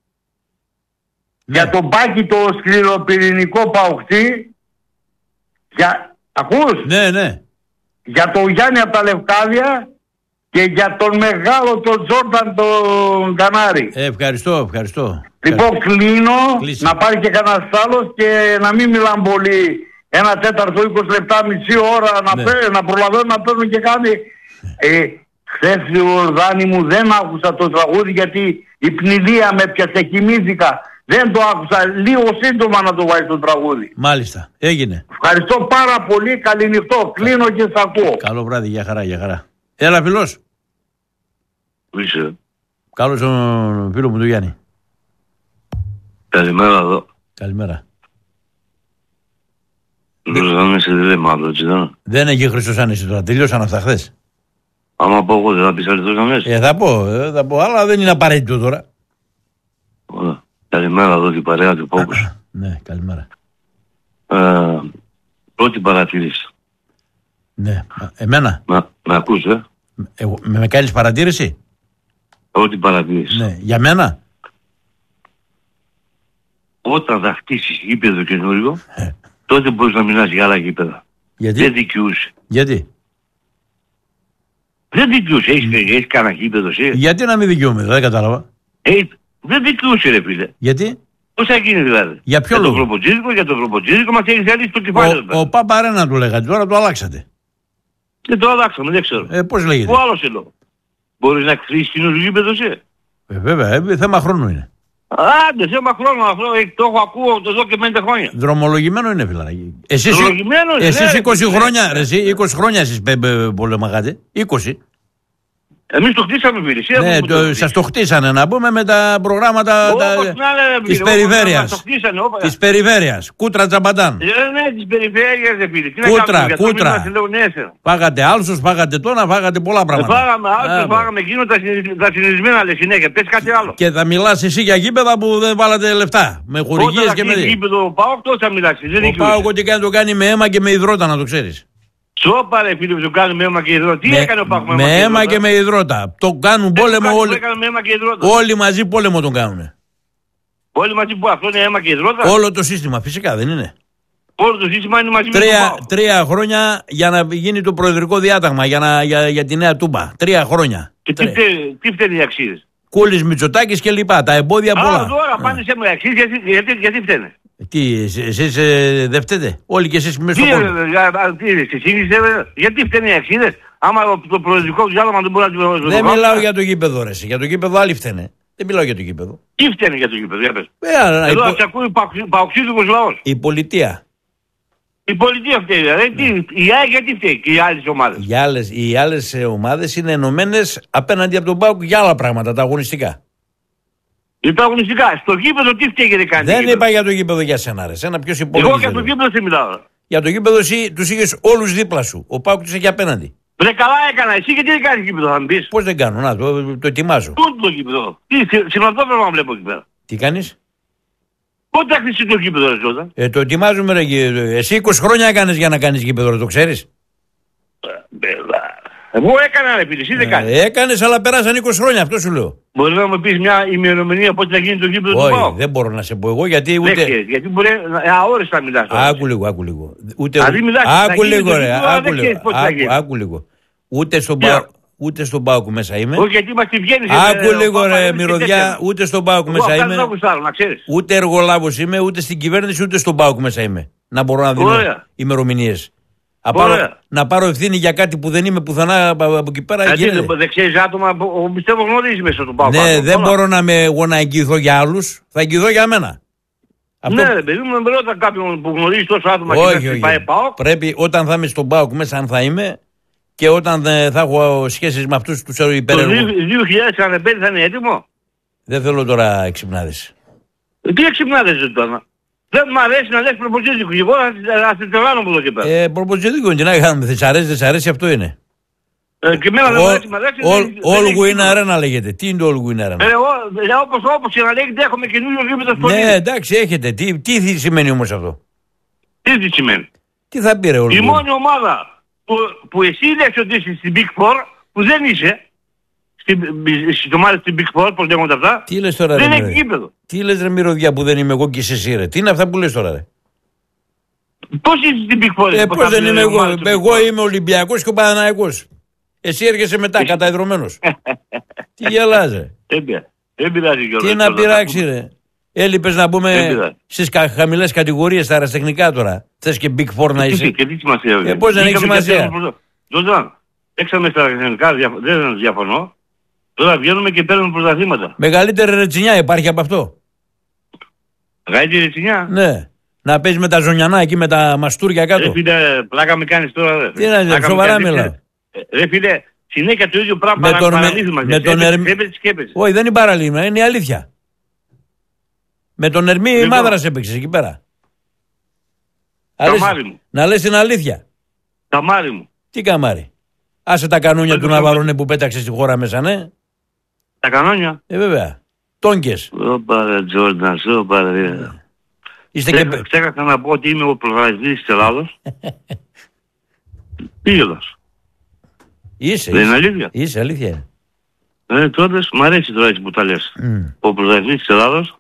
S4: για τον Πάκη το σκληροπυρηνικό Παοκτή, ακούς?
S1: Ναι.
S4: Για τον Γιάννη από τα Λευκάδια και για τον μεγάλο τον Τζόρνταν τον Κανάρη.
S1: Ευχαριστώ.
S4: Λοιπόν, κλείνω, να πάρει και κανένας άλλος και να μην μιλάμε πολύ. 1/4, 20 λεπτά, μισή ώρα να προλαβαίνω να παίρνω και κάνει. Χθες ο Δάνη μου δεν άκουσα το τραγούδι γιατί η πνιδία με πιάσε, κοιμήθηκα. Δεν το άκουσα, λίγο σύντομα να το βάλει το τραγούδι.
S1: Μάλιστα, έγινε.
S4: Ευχαριστώ πάρα πολύ, καληνυχτό. Κλείνω και σ' ακούω.
S1: Καλό βράδυ, για χαρά. Έλα φίλος.
S5: Πού είσαι?
S1: Καλώς ο φίλο μου του Γιάννη.
S5: Καλημέρα εδώ.
S1: Καλημέρα.
S5: Δεν είσαι δίλεμμα, έτσι δεν?
S1: Δεν έχει Χριστός Άνεση τώρα, τελειώσαν αυτά χθες.
S5: Άμα πω εγώ δεν θα πεις αληθώς Άνεση?
S1: Θα πω, αλλά δεν είναι απαραίτητο τώρα.
S5: Ωραία. Καλημέρα εδώ την παρέα του Πόκους.
S1: Ναι, καλημέρα.
S5: Πρώτη παρατήρηση.
S1: Ναι, εμένα.
S5: Με ακούς,
S1: με κάνεις παρατήρηση?
S5: Πρώτη παρατήρηση.
S1: Ναι, για μένα.
S5: Όταν θα χτίσεις γήπεδο καινούριο, τότε μπορείς να μιλάς για άλλα γήπεδα.
S1: Γιατί?
S5: Δεν δικαιούσε.
S1: Γιατί?
S5: Δεν δικαιούσε. Έχεις κανένα γήπεδο εσύ?
S1: Γιατί να μην δικαιούμαι, δεν κατάλαβα.
S5: Δεν δικαιούσε ρε φίλε.
S1: Γιατί?
S5: Πώς θα γίνει δηλαδή?
S1: Για ποιο λόγο?
S5: Για το Ευρωποτζίδικο μας έχει διαλύσει το κεφάλι.
S1: Ο Παπαρένα του λέγατε, τώρα το αλλάξατε.
S5: Δεν το αλλάξαμε, δεν ξέρω.
S1: Πώς λέγεται?
S5: Ο άλλος ελό. Μπορείς να χτίσεις καινούριο γήπεδο εσύ?
S1: Βέβαια, θέμα χρόνου είναι.
S5: Άντε, θέμα χρόνου, αυτό το έχω ακούω εδώ και 5 χρόνια.
S1: Δρομολογημένο είναι φιλαράκι. Εσείς 20 χρόνια εσείς πολεμαγάτε. 20.
S5: Εμείς το χτίσαμε φίλοι.
S1: Ναι, σας το χτίσανε να πούμε με τα προγράμματα της περιφέρειας. Της περιφέρειας. Κούτρα Τζαμπαντάν.
S5: Ναι, της περιφέρειας δεν φίλοι.
S1: Κούτρα. Φάγατε άλσος, φάγατε τόνα, φάγατε πολλά πράγματα.
S5: Φάγαμε άλσος, φάγαμε εκείνο τα συνηθισμένα λέει συνέχεια. Πες κάτι άλλο.
S1: Και θα μιλάς εσύ για γήπεδα που δεν βάλατε λεφτά. Με χορηγίες και με
S5: δει. Γήπεδο ΠΑΟΚ τότε θα μιλάς.
S1: Ο ΠΑΟΚ ό,τι κάνει το κάνει με αίμα και με υδρότα να το ξέρεις.
S5: Σώπα ρε φίλε που το κάνουν με αίμα και υδρότα. Τι έκανε ο ΠΑΟΚ
S1: με αίμα και με υδρότα. Το κάνουν πόλεμο όλοι μαζί πόλεμο τον κάνουν.
S5: Όλοι μαζί που αυτό είναι αίμα και υδρότα.
S1: Όλο το σύστημα φυσικά δεν είναι.
S5: Όλο το σύστημα είναι μαζί με το
S1: ΠΑΟΚ. 3 χρόνια για να γίνει το προεδρικό διάταγμα για τη νέα Τούμπα. 3 χρόνια.
S5: Και τι φταίνουν οι αξίες?
S1: Κούλης, Μητσοτάκης και λοιπά. Τα εμπόδια πολλά.
S5: Τώρα πάνε σε με αξίες γιατί φταίνε?
S1: Τι, εσείς δεν φταίτε? Όλοι και εσείς μέσα στο πόλεμο.
S5: Γιατί φταίνουν οι αξίδες? Άμα το προεδρικό διάλογμα δεν μπορεί να το...
S1: Δεν μιλάω για το γήπεδο ρε. Για το γήπεδο άλλοι φταίνε. Δεν μιλάω για το γήπεδο.
S5: Τι φταίνει για το γήπεδο, για πες.
S1: Εδώ
S5: θα ακούει παοξίδικος λαός.
S1: Η πολιτεία.
S5: Η πολιτεία φταίει, δηλαδή. Η ΑΕΚ γιατί φταίει και οι άλλες ομάδες.
S1: Οι άλλες ομάδες είναι ενωμένες απέναντι από τον ΠΑΟΚ για άλλα πράγματα, τα αγωνιστικά.
S5: Τα αγωνιστικά. Στο γήπεδο τι φταίει και δεν κάνει.
S1: Δεν είπα για το γήπεδο για σένα, ρε. Σένα ποιος υπόλοιπος.
S5: Εγώ για το γήπεδο δεν μιλάω.
S1: Για το γήπεδο εσύ τους είχες όλους δίπλα σου. Ο ΠΑΟΚ τους έχει απέναντι.
S5: Βρε καλά έκανα. Εσύ γιατί δεν κάνεις γήπεδο, θα μου πεις.
S1: Πώς δεν κάνω, να το ετοιμάζω.
S5: Πού το γήπεδο. Τι συνοδόφερμα βλέπω εκεί πέρα.
S1: Τι κάνεις.
S5: Πότε θα χτίσει το γήπεδο, ρε Ζώτα.
S1: Το ετοιμάζουμε, ρε. Εσύ 20 χρόνια έκανες για να κάνεις γήπεδο, ρε, το ξέρεις.
S5: Εγώ έκανα, ρε φίλε, εσύ δεν κάνεις.
S1: Έκανες, αλλά περάσαν 20 χρόνια, αυτό σου λέω.
S5: Μπορεί να μου πεις μια ημερομηνία πότε θα γίνει το γήπεδο του ΠΑΟΚ.
S1: Όχι, δεν μπορώ να σε πω εγώ γιατί ούτε.
S5: Γιατί μπορεί αόριστα μιλάς.
S1: Άκου λίγο. Ούτε.
S5: Άκου
S1: λίγο, ρε. Άκου λίγο. Ούτε στον ΠΑΟΚ μέσα είμαι.
S5: Όχι, γιατί είμαστε βγαίνεις.
S1: Άκου λίγο, ρε Μυρωδιά, ούτε στον ΠΑΟΚ μέσα είμαι. Ούτε εργολάβος είμαι, ούτε στην κυβέρνηση, ούτε στον ΠΑΟΚ μέσα είμαι. Να μπορώ να δίνω ημερομηνίες. Να πάρω ευθύνη για κάτι που δεν είμαι πουθενά από εκεί πέρα.
S5: Δεν ξέρεις άτομα που πιστεύω γνωρίζεις μέσα στον ΠΑΟΚ.
S1: Ναι, δεν μπορώ εγώ να εγγυηθώ για άλλους, θα εγγυηθώ για μένα.
S5: Ναι, ρε παιδί μου, δεν ρώτα κάποιον που γνωρίζει τόσο άτομα και να πάει ΠΑΟΚ.
S1: Πρέπει όταν θα είμαι στον ΠΑΟΚ μέσα, αν θα είμαι, και όταν θα έχω σχέσεις με αυτούς τους υπερεργούς.
S5: Το 2045 θα είναι έτοιμο.
S1: Δεν θέλω τώρα εξυπνάδες.
S5: Τι εξυπνάδες τώρα. Δεν μ' αρέσει να λες προποτζίδικο. Εγώ θα σε τρελάνω από εδώ και πέρα.
S1: Προποτζίδικο είναι, τι να κάνουμε. Δεν σ' αρέσει, αυτό είναι.
S5: Και εμένα δεν μ' αρέσει.
S1: All win arena λέγεται. Τι είναι το all win arena.
S5: Όπως και να λέγεται, έχουμε καινούριο γήπεδο στο
S1: Ναι, εντάξει, έχετε. Τι σημαίνει όμως αυτό.
S5: Τι σημαίνει.
S1: Τι θα πει, ρε, all win.
S5: Η μόνη ομάδα που εσύ λες ότι είσαι στην Big Four, που δεν είσαι, στην ομάδα στην Big Four, πώς λέγονται αυτά,
S1: τι λες τώρα,
S5: δεν έχει γήπεδο.
S1: Τι λες, ρε Μυρωδιά, που δεν είμαι εγώ και εσύ, ρε. Τι είναι αυτά που λες τώρα, ρε.
S5: Πώς είσαι στην Big Four.
S1: Πώς δεν είμαι εγώ. Εγώ είμαι Ολυμπιακός και ο Παναθηναϊκός. Εσύ έρχεσαι μετά καταϊδρωμένος. Τι γελάζε.
S5: Δεν πειράζει κιόλας.
S1: Τι να πειράξει, ρε. Έλειπες να πούμε στις χαμηλές κατηγορίες, τα αεραστεχνικά τώρα. Θες και Big Four να είσαι.
S5: Και τι σημασία έχει.
S1: Πώς δεν έχει σημασία.
S5: Ζωντάν, έξαμε στα αεραστεχνικά, δεν διαφωνώ. Τώρα βγαίνουμε και παίρνουμε πρωταθλήματα.
S1: Μεγαλύτερη ρετσινιά υπάρχει από αυτό.
S5: Μεγαλύτερη ρετσινιά.
S1: Ναι. Να παίζει με τα ζωνιανά εκεί με τα μαστούρια κάτω.
S5: Ρε φίλε, πλάκα με κάνεις τώρα. Ρε.
S1: Τι να είναι, σοβαρά μιλάω.
S5: Ρε φίλε, συνέχεια το ίδιο πράγμα παραλύθουμε.
S1: Όχι, δεν είναι παραλύθουμε, είναι η αλήθεια. Με τον Ερμή η Μάδρας έπαιξες εκεί πέρα. Να λες την αλήθεια.
S5: Καμάρι μου.
S1: Τι καμάρι. Άσε τα κανόνια του Ναβαρώνε που πέταξε στη χώρα μέσα, ναι.
S5: Τα κανόνια.
S1: Βέβαια. Τόγκες.
S5: Ωπα Τζόρνταν, ωπα ρε. Ξέχασα να πω ότι είμαι ο πρωταγωνιστής της Ελλάδος. Πήγελος.
S1: Είσαι.
S5: Δεν είναι αλήθεια.
S1: Είσαι, αλήθεια.
S5: Τότε μ' αρέσει τώρα έτσι που τα λες. Ο πρωταγωνιστής της Ελλάδος.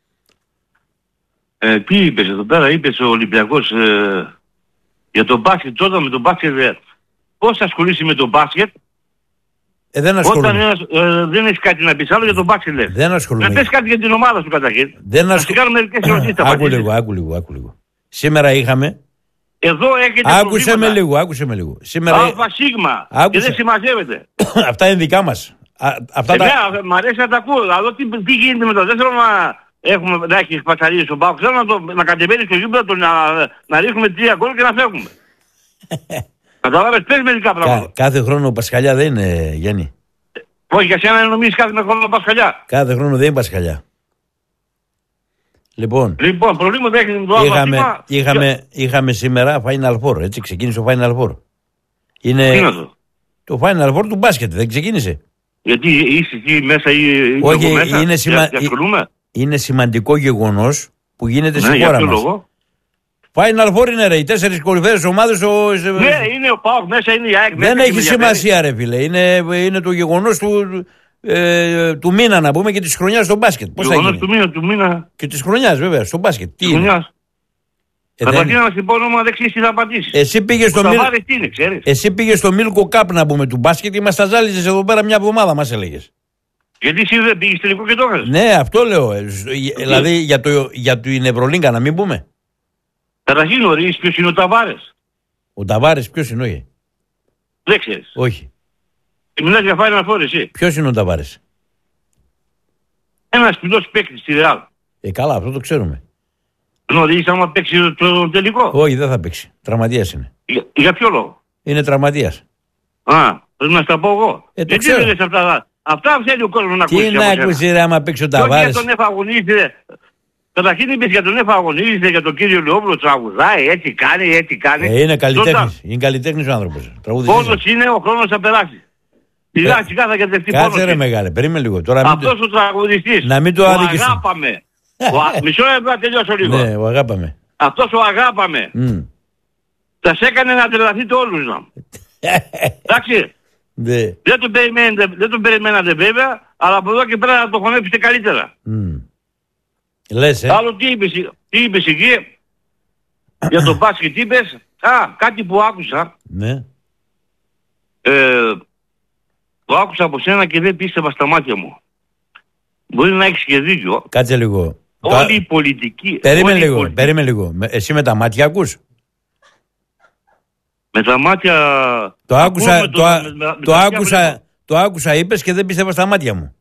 S5: Τι είπες εδώ πέρα, είπες ο Ολυμπιακός για τον μπάσκετ. Τότε με τον μπάσκετ, πώς θα ασχολείσαι με τον μπάσκετ.
S1: Δεν ασχολούμαι.
S5: Όταν δεν έχεις κάτι να πεις άλλο για τον μπάσκετ, λες.
S1: Δεν ασχολούμαι.
S5: Να πεις κάτι για την ομάδα σου καταρχήν.
S1: Δεν ασχολούμαι. Άκου λίγο. Σήμερα είχαμε.
S5: Εδώ έχετε
S1: άκουσε με λίγο. Σήμερα.
S5: Αλφα Σίγμα. Και δεν συμμαζεύεται.
S1: Αυτά είναι δικά μας.
S5: Μ' αρέσει να τα ακούω. Αλλά τι γίνεται με το. Δεν θέλω να έχει πατσαρίες ο Πάοκ. Θέλω να κατεβαίνει στο γήπεδο να ρίχνουμε 3 γκολ και να φεύγουμε. Καταλάβες, πες μερικά πράγματα.
S1: Κάθε χρόνο Πασχαλιά δεν είναι, Γιάννη.
S5: Όχι, για σένα νομίζεις κάθε χρόνο Πασχαλιά.
S1: Κάθε χρόνο δεν είναι Πασχαλιά. Λοιπόν,
S5: προβλήματα έχει το
S1: είχαμε σήμερα Final Four, έτσι ξεκίνησε ο Final Four.
S5: Τι είναι αυτό?
S1: Το Final Four του μπάσκετ, δεν ξεκίνησε.
S5: Γιατί είσαι εκεί μέσα ή
S1: όχι,
S5: μέσα,
S1: είναι σημαντικό γεγονός που γίνεται στη χώρα μας. Final Four είναι, ρε, οι 4 κορυφαίες ομάδες.
S5: Ναι, είναι ο ΠΑΟΚ μέσα, είναι η ΑΕΚ.
S1: Δεν έχει σημασία, ρε φίλε. Είναι το γεγονός του μήνα, να πούμε, και της χρονιάς στο μπάσκετ. Πώς θα γίνει?
S5: Του μήνα.
S1: Και της χρονιάς, βέβαια, στο μπάσκετ. Τι είναι?
S5: Καταρχήν να σου πω όνομα, δεν ξέρεις τι θα απαντήσεις.
S1: Εσύ πήγες στο Μίλκο Cup, να πούμε, του μπάσκετ και μας τα ζάλιζες εδώ πέρα μια εβδομάδα, μας έλεγες.
S5: Γιατί εσύ δεν πήγες τελικό και το έκανες?
S1: Ναι, αυτό λέω. Δηλαδή για την Ευρωλίγκα να μην πούμε.
S5: Καταρχήν γνωρίζεις ποιος είναι ο Ταβάρες?
S1: Ο Ταβάρες ποιος είναι, όχι?
S5: Δεν ξέρεις?
S1: Όχι.
S5: Μιλάς για Final Four εσύ?
S1: Ποιος είναι ο Ταβάρες?
S5: Ένας πιλός παίκτης στη Ρεάλ.
S1: Καλά, αυτό το ξέρουμε.
S5: Γνωρίζεις άμα παίξει το τελικό?
S1: Όχι, δεν θα παίξει. Τραυματίας είναι.
S5: Για ποιο λόγο?
S1: Είναι τραυματίας.
S5: Πρέπει να στα πω εγώ.
S1: Το ξέρω.
S5: Δεν αυτά. Αυτά θέλει ο κόσμος να ακούσει.
S1: Τι να ακούσει ρε άμα παίξει ο Ταβάρες.
S5: Για τον εφαγωνίζεται. Καταρχήν είπες για τον εφαγωνίζεται, για τον κύριο Λεόπουλο, τραγουδάει, έτσι κάνει.
S1: Είναι καλλιτέχνης. Είναι καλλιτέχνης ο άνθρωπος.
S5: Πόνος είναι, ο χρόνος θα περάσει. Σιγά σιγά θα κατευθεί πόνος.
S1: Κάτσε ρε μεγάλε, περίμενε λίγο.
S5: Αυτός ο τραγουδιστής.
S1: Να μην το άδικησουν.
S5: Αγάπαμε. Μισό λεπτό να τελειώσω λίγο.
S1: Ναι, ο αγάπαμε.
S5: Αυτός ο αγάπαμε. Θα σε έκανε να τρελαθείτε όλους να. Εντάξει. Δεν τον περιμένατε βέβαια, αλλά από εδώ και πέρα να το χωνέψετε καλύτερα.
S1: Λες,
S5: Άλλο τι είπες εκεί, για το μπάσκετ είπες, κάτι που άκουσα.
S1: Ναι.
S5: Το άκουσα από σένα και δεν πίστευα στα μάτια μου. Μπορεί να έχεις και δίκιο.
S1: Κάτσε λίγο.
S5: Όλη η πολιτική...
S1: Περίμενε λίγο. Εσύ με τα μάτια ακούς?
S5: Με τα μάτια...
S1: Το άκουσα είπες και δεν πίστευα στα μάτια μου.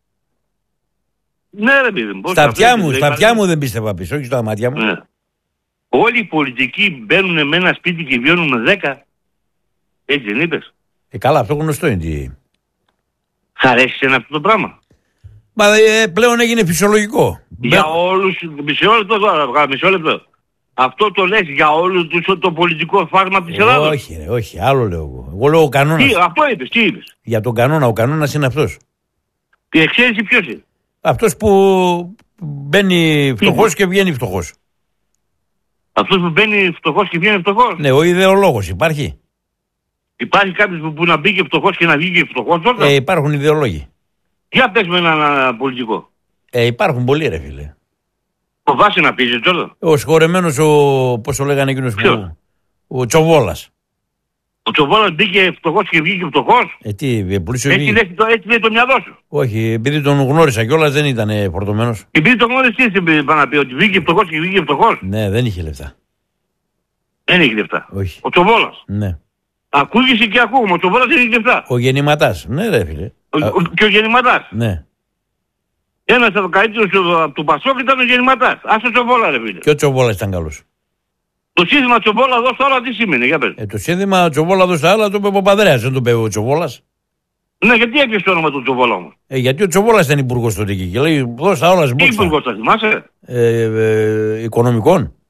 S5: Ναι ρε παιδί μου.
S1: Στα αυτιά μου δεν πίστευα πίσω, όχι στα μάτια μου.
S5: Ναι. Όλοι οι πολιτικοί μπαίνουν με ένα σπίτι και βγαίνουν με 10. Έτσι δεν είπες?
S1: Καλά, αυτό γνωστό είναι.
S5: Σ' αρέσει ένα αυτό το πράγμα?
S1: Μα πλέον έγινε φυσιολογικό.
S5: Για όλους, μισό λεπτό. Αυτό το λες για όλους το πολιτικό φάσμα της Ελλάδος?
S1: Όχι, άλλο λέω εγώ. Εγώ λέω ο κανόνας.
S5: Αυτό είπες, τι είπες?
S1: Για τον κανόνα, ο κανόνας είναι αυτός.
S5: Η εξαίρεση ποιος είναι?
S1: Αυτός που μπαίνει φτωχός και βγαίνει φτωχός.
S5: Αυτός που μπαίνει φτωχός και βγαίνει φτωχός?
S1: Ναι, ο ιδεολόγος υπάρχει.
S5: Υπάρχει κάποιος που να μπήκε φτωχός και να βγήκε φτωχός τότε?
S1: Υπάρχουν ιδεολόγοι.
S5: Για πες με έναν πολιτικό.
S1: Υπάρχουν πολλοί ρε φίλε.
S5: Ο Βάση να πεις τώρα.
S1: Ο συγχωρεμένος πώς το λέγανε εκείνος που... Ο Τσοβόλας.
S5: Ο Τσοβόλας μπήκε φτωχός και βγήκε φτωχός? Έτσι λέει το μυαλό σου.
S1: Όχι, επειδή τον γνώρισα κιόλας δεν ήταν φορτωμένος.
S5: Επειδή τον γνώρισες τι είπε να πει, ότι βγήκε φτωχός και βγήκε φτωχός?
S1: Ναι, δεν είχε λεφτά.
S5: Δεν είχε λεφτά.
S1: Όχι.
S5: Ο Τσοβόλας.
S1: Ναι.
S5: Ακούγεσαι και ακούγουμε, ο Τσοβόλας δεν είχε λεφτά.
S1: Ο γεννηματάς, ναι ρε φίλε.
S5: Και ο γεννηματάς.
S1: Ναι.
S5: Ένας από το καλύτερο του Πασόκ ήταν ο γεννηματάς. Ας το Τσοβόλα ρε φίλε.
S1: Και ο Τσοβόλας ήταν καλός.
S5: Το σύνθημα Τσοβόλα εδώ στα άλλα τι σημαίνει, για πες.
S1: Το σύνθημα Τσοβόλα εδώ στα άλλα το είπε ο Παπαδρέας, δεν το είπε ο Τσοβόλας.
S5: Ναι, γιατί έκλεισε το όνομα του Τσοβόλα όμως?
S1: Γιατί ο Τσοβόλας ήταν υπουργός τότε εκεί και λέει εδώ στα όλα
S5: τι υπουργός θα θυμάσαι?
S1: Οικονομικών.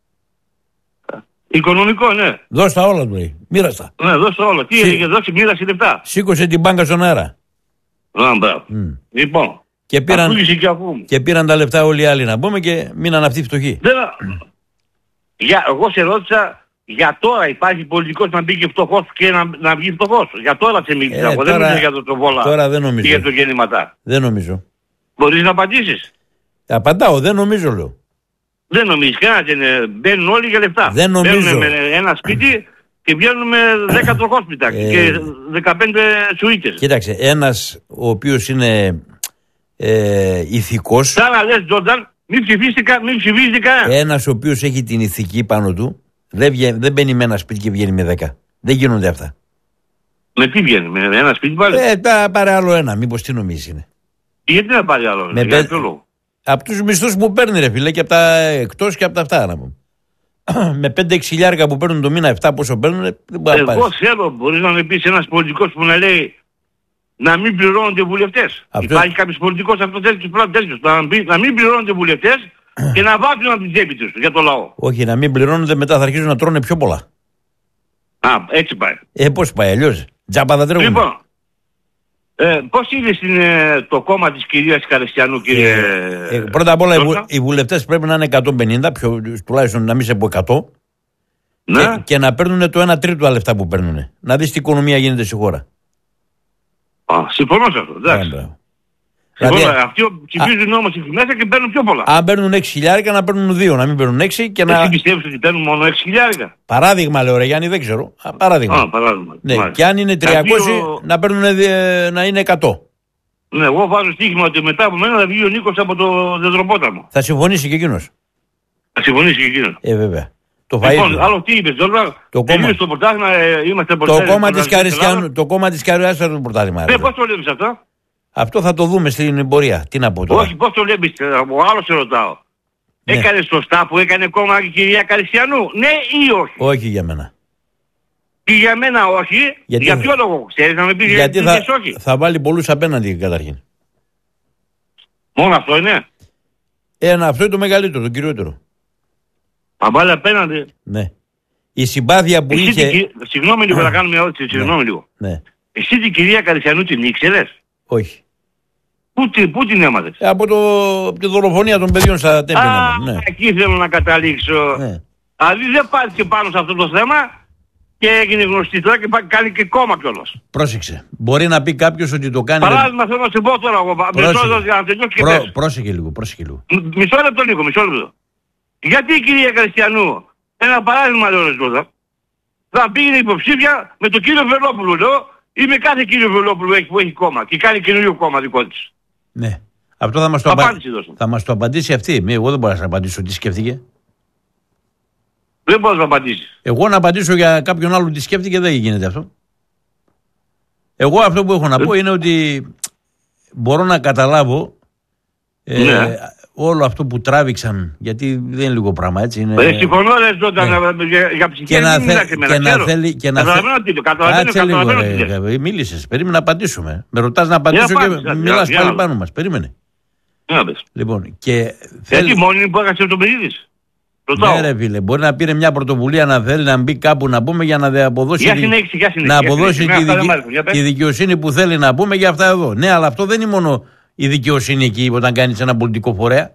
S5: Οικονομικό, ναι.
S1: Δώσ' τα όλα του λέει. Μοίραστα.
S5: Ναι, δώσ' τα όλα. Τι έλεγε, δώσει, μοίρασε λεφτά.
S1: Σήκωσε την μπάνκα στον αέρα.
S5: Μπράβο. Λοιπόν.
S1: Και πήραν τα λεφτά όλοι οι άλλοι να πούμε και μείναν αυτοί φτωχοί.
S5: Εγώ σε ρώτησα, για τώρα υπάρχει πολιτικός να μπει και φτωχός και να βγει φτωχός? Για τώρα σε μίλησα. Εγώ δεν μιλήσω για το Τσοβόλα.
S1: Τώρα δεν νομίζω.
S5: Και για το γεννηματά.
S1: Δεν νομίζω.
S5: Μπορείς να απαντήσεις?
S1: Απαντάω, δεν νομίζω λέω.
S5: Δεν νομίζεις κανένα, μπαίνουν όλοι για λεφτά.
S1: Δεν νομίζω.
S5: Μπαίνουν με ένα σπίτι και βγαίνουν με 10 τροχόσπιτα και 15 σουίτες.
S1: Κοίταξε, ένας ο οποίος είναι ηθικός.
S5: Σαν να λες Τζόρνταν, μην ψηφίζει κανένα.
S1: Ένας ο οποίος έχει την ηθική πάνω του, δεν μπαίνει με ένα σπίτι και βγαίνει με 10. Δεν γίνονται αυτά.
S5: Με τι βγαίνει, με ένα σπίτι πάλι?
S1: Πάρε άλλο ένα, μήπως τι νομίζεις είναι.
S5: Γιατί να πάρει άλλο ένα, για ποιο λόγο?
S1: Από τους μισθούς που παίρνει ρε φίλε και από τα εκτός και από τα αυτά να πούμε. Με 5-6 χιλιάρικα που παίρνουν το μήνα, 7 πόσο παίρνουν, δεν μπορεί να πάρει.
S5: Εγώ θέλω, μπορείς να με πεις ένας πολιτικός που να λέει να μην πληρώνονται βουλευτές. Υπάρχει κάποιος πολιτικός αυτό τέτοιος, να μην πληρώνονται βουλευτές και να βάζουν από την τσέπη τους για το λαό.
S1: Όχι, να μην πληρώνονται, μετά θα αρχίσουν να τρώνε πιο πολλά.
S5: Έτσι πάει.
S1: Πώς πάει, αλλιώς. Τζάμπα θα τρέχουν.
S5: Λοιπόν, πώς είδες το κόμμα της κυρίας Καρεστιανού, κύριε?
S1: Πρώτα απ' όλα οι βουλευτές πρέπει να είναι 150, τουλάχιστον να μην σε πω 100. Ναι. Και να παίρνουν το 1/3 τα λεφτά που παίρνουν. Να δεις τι οικονομία γίνεται στη χώρα.
S5: Συμφωνώ σε αυτό, εντάξει. Δηλαδή, αυτοί ψηφίζουν όμως εκεί μέσα και παίρνουν πιο πολλά.
S1: Αν παίρνουν 6 χιλιάρικα να παίρνουν 2, να μην παίρνουν 6 και να...
S5: Εσύ πιστεύεις ότι παίρνουν μόνο 6 χιλιάρικα?
S1: Παράδειγμα λέω ρε Γιάννη, δεν ξέρω. Παράδειγμα. Ναι, και αν είναι 300 να παίρνουν να είναι 100.
S5: Ναι, εγώ βάζω στοίχημα ότι μετά από μένα θα βγει ο Νίκος από το Δεδροπόταμο.
S1: Θα συμφωνήσει και εκείνος.
S5: Θα συμφωνήσει και εκείνος.
S1: Βέβαια.
S5: Λοιπόν, άλλο τι είπες, Ζόλβα, τελείως το πρωτάθλημα, είμαστε
S1: το κόμμα της Καρεστιανού το πρωτάθλημα.
S5: Ναι, πώς το λέμε αυτό?
S1: Αυτό θα το δούμε στην πορεία. Τι να πω τώρα.
S5: Όχι, πώς το βλέπεις, ο άλλος σε ρωτάω.
S1: Ναι.
S5: Έκανε σωστά που έκανε κόμμα η κυρία Καριστιανού, ναι ή όχι?
S1: Όχι για μένα.
S5: Και για μένα όχι. Για ποιο λόγο? Ξέρεις να με πεις
S1: γιατί
S5: όχι?
S1: θα βάλει πολλούς απέναντι καταρχήν.
S5: Μόνο αυτό είναι?
S1: Αυτό είναι το μεγαλύτερο, το κυριότερο.
S5: Θα βάλει απέναντι.
S1: Ναι. Η συμπάθεια που είχε...
S5: Συγγνώμη λίγο, να κάνω μια ερώτηση. Συγγνώμη λίγο.
S1: Ναι.
S5: Εσύ την κυρία Καριστιανού την ήξερες?
S1: Όχι.
S5: Πού την έμαθες?
S1: Από τη δολοφονία των παιδιών στα Τέμπη. Ναι.
S5: Εκεί θέλω να καταλήξω.
S1: Ναι.
S5: Δηλαδή δεν πάρθηκε πάνω σε αυτό το θέμα και έγινε γνωστή τώρα και κάνει και κόμμα κιόλας.
S1: Πρόσεξε. Μπορεί να πει κάποιος ότι το κάνει...
S5: Παράδειγμα θέλω να σε πω τώρα εγώ.
S1: Πρόσεχε λίγο.
S5: Μισό λεπτό. Γιατί η κυρία Καριστιανού, ένα παράδειγμα λέω τώρα, θα πήγαινε υποψήφια με τον κύριο Βελόπουλο, λέω, ή με κάθε κύριο Βελόπουλο που έχει κόμμα και κάνει καινούριο κόμμα δικό της?
S1: Ναι. Αυτό θα μας το απαντήσει αυτή. Εγώ δεν μπορώ να απαντήσω τι σκέφτηκε.
S5: Δεν μπορείς να απαντήσεις.
S1: Εγώ να απαντήσω για κάποιον άλλον τι σκέφτηκε δεν γίνεται αυτό. Εγώ αυτό που έχω να πω είναι ότι μπορώ να καταλάβω όλο αυτό που τράβηξαν, γιατί δεν είναι λίγο πράγμα, έτσι είναι.
S5: Συμφωνώ για ψυχή,
S1: κάτσε λίγο, μίλησες, περίμενε να απαντήσουμε. Με ρωτάς να απαντήσω και μιλάς πάλι πάνω μας, περίμενε. Λοιπόν, και
S5: γιατί μόνοι που έχασε το παιδί της?
S1: Ναι ρε φίλε, μπορεί να πήρε μια πρωτοβουλία να θέλει να μπει κάπου να πούμε για να αποδώσει τη δικαιοσύνη που θέλει να πούμε για αυτά εδώ. Ναι, αλλά αυτό δεν είναι μόνο η δικαιοσύνη εκεί όταν κάνεις ένα πολιτικό φορέα.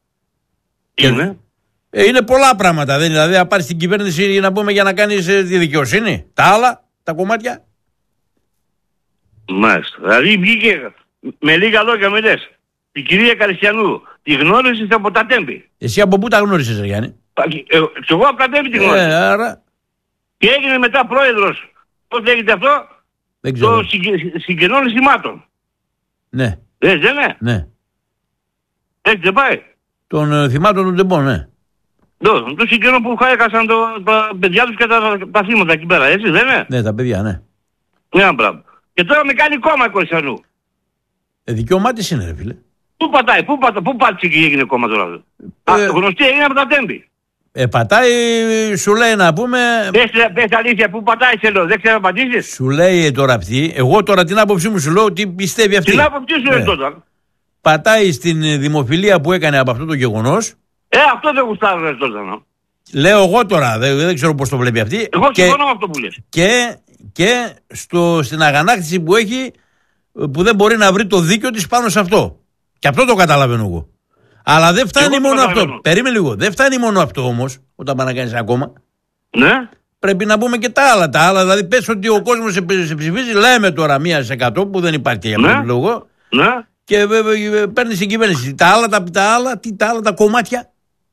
S1: Είναι πολλά πράγματα. Δηλαδή να πάρεις την κυβέρνηση να πούμε για να κάνεις τη δικαιοσύνη. Τα άλλα, τα κομμάτια.
S5: Μάλιστα. Δηλαδή βγήκε με λίγα λόγια με λες. Η κυρία Καριστιανού τη γνώρισες από τα Τέμπη.
S1: Εσύ από πού τα γνώρισες, Γιάννη?
S5: Εγώ από τα Τέμπη τη γνώρισα.
S1: Άρα...
S5: Και έγινε μετά πρόεδρος. Πώς λέγεται αυτό? Το συγγενών σημάτων.
S1: Ναι.
S5: Δεν είναι?
S1: Ναι.
S5: Έτσι δεν πάει?
S1: Των θυμάτων του Ντεμπό, ναι.
S5: Το συγγενών που έχασαν τα παιδιά τους και τα θύματα εκεί πέρα, έτσι δεν είναι?
S1: Ναι, τα παιδιά, ναι.
S5: Ναι, μπράβο. Και τώρα με κάνει κόμμα η Καριστιανού.
S1: Δικαίωμά της είναι, ρε φίλε.
S5: Πού πατάει, πού πάτησε και έγινε κόμμα τώρα? Γνωστή έγινε από τα Τέμπη.
S1: Πατάει, σου λέει να πούμε...
S5: Πες αλήθεια, πού πατάει σε λέω, δεν ξέρω να απαντήσεις.
S1: Σου λέει τώρα αυτή, εγώ τώρα την άποψή μου σου λέω τι πιστεύει αυτή.
S5: Την άποψή σου είναι τώρα.
S1: Πατάει στην δημοφιλία που έκανε από αυτό το γεγονός.
S5: Αυτό δεν γουστάρω ρε τώρα.
S1: Λέω εγώ τώρα, δεν ξέρω πώς το βλέπει αυτή.
S5: Εγώ συμφωνώ με αυτό που λες.
S1: Και στην αγανάκτηση που έχει, που δεν μπορεί να βρει το δίκιο της πάνω σε αυτό. Και αυτό το καταλαβαίνω εγώ. Αλλά δεν φτάνει μόνο αυτό. Περίμενε λίγο. Δεν φτάνει μόνο αυτό όμως, όταν πάει να κάνεις ένα κόμμα.
S5: Ναι.
S1: Πρέπει να πούμε και τα άλλα. Δηλαδή πες ότι ο κόσμος σε ψηφίζει, λέμε τώρα 1% που δεν υπάρχει για αυτόν τον λόγο.
S5: Ναι.
S1: Και παίρνεις την κυβέρνηση. Τα άλλα τα κομμάτια.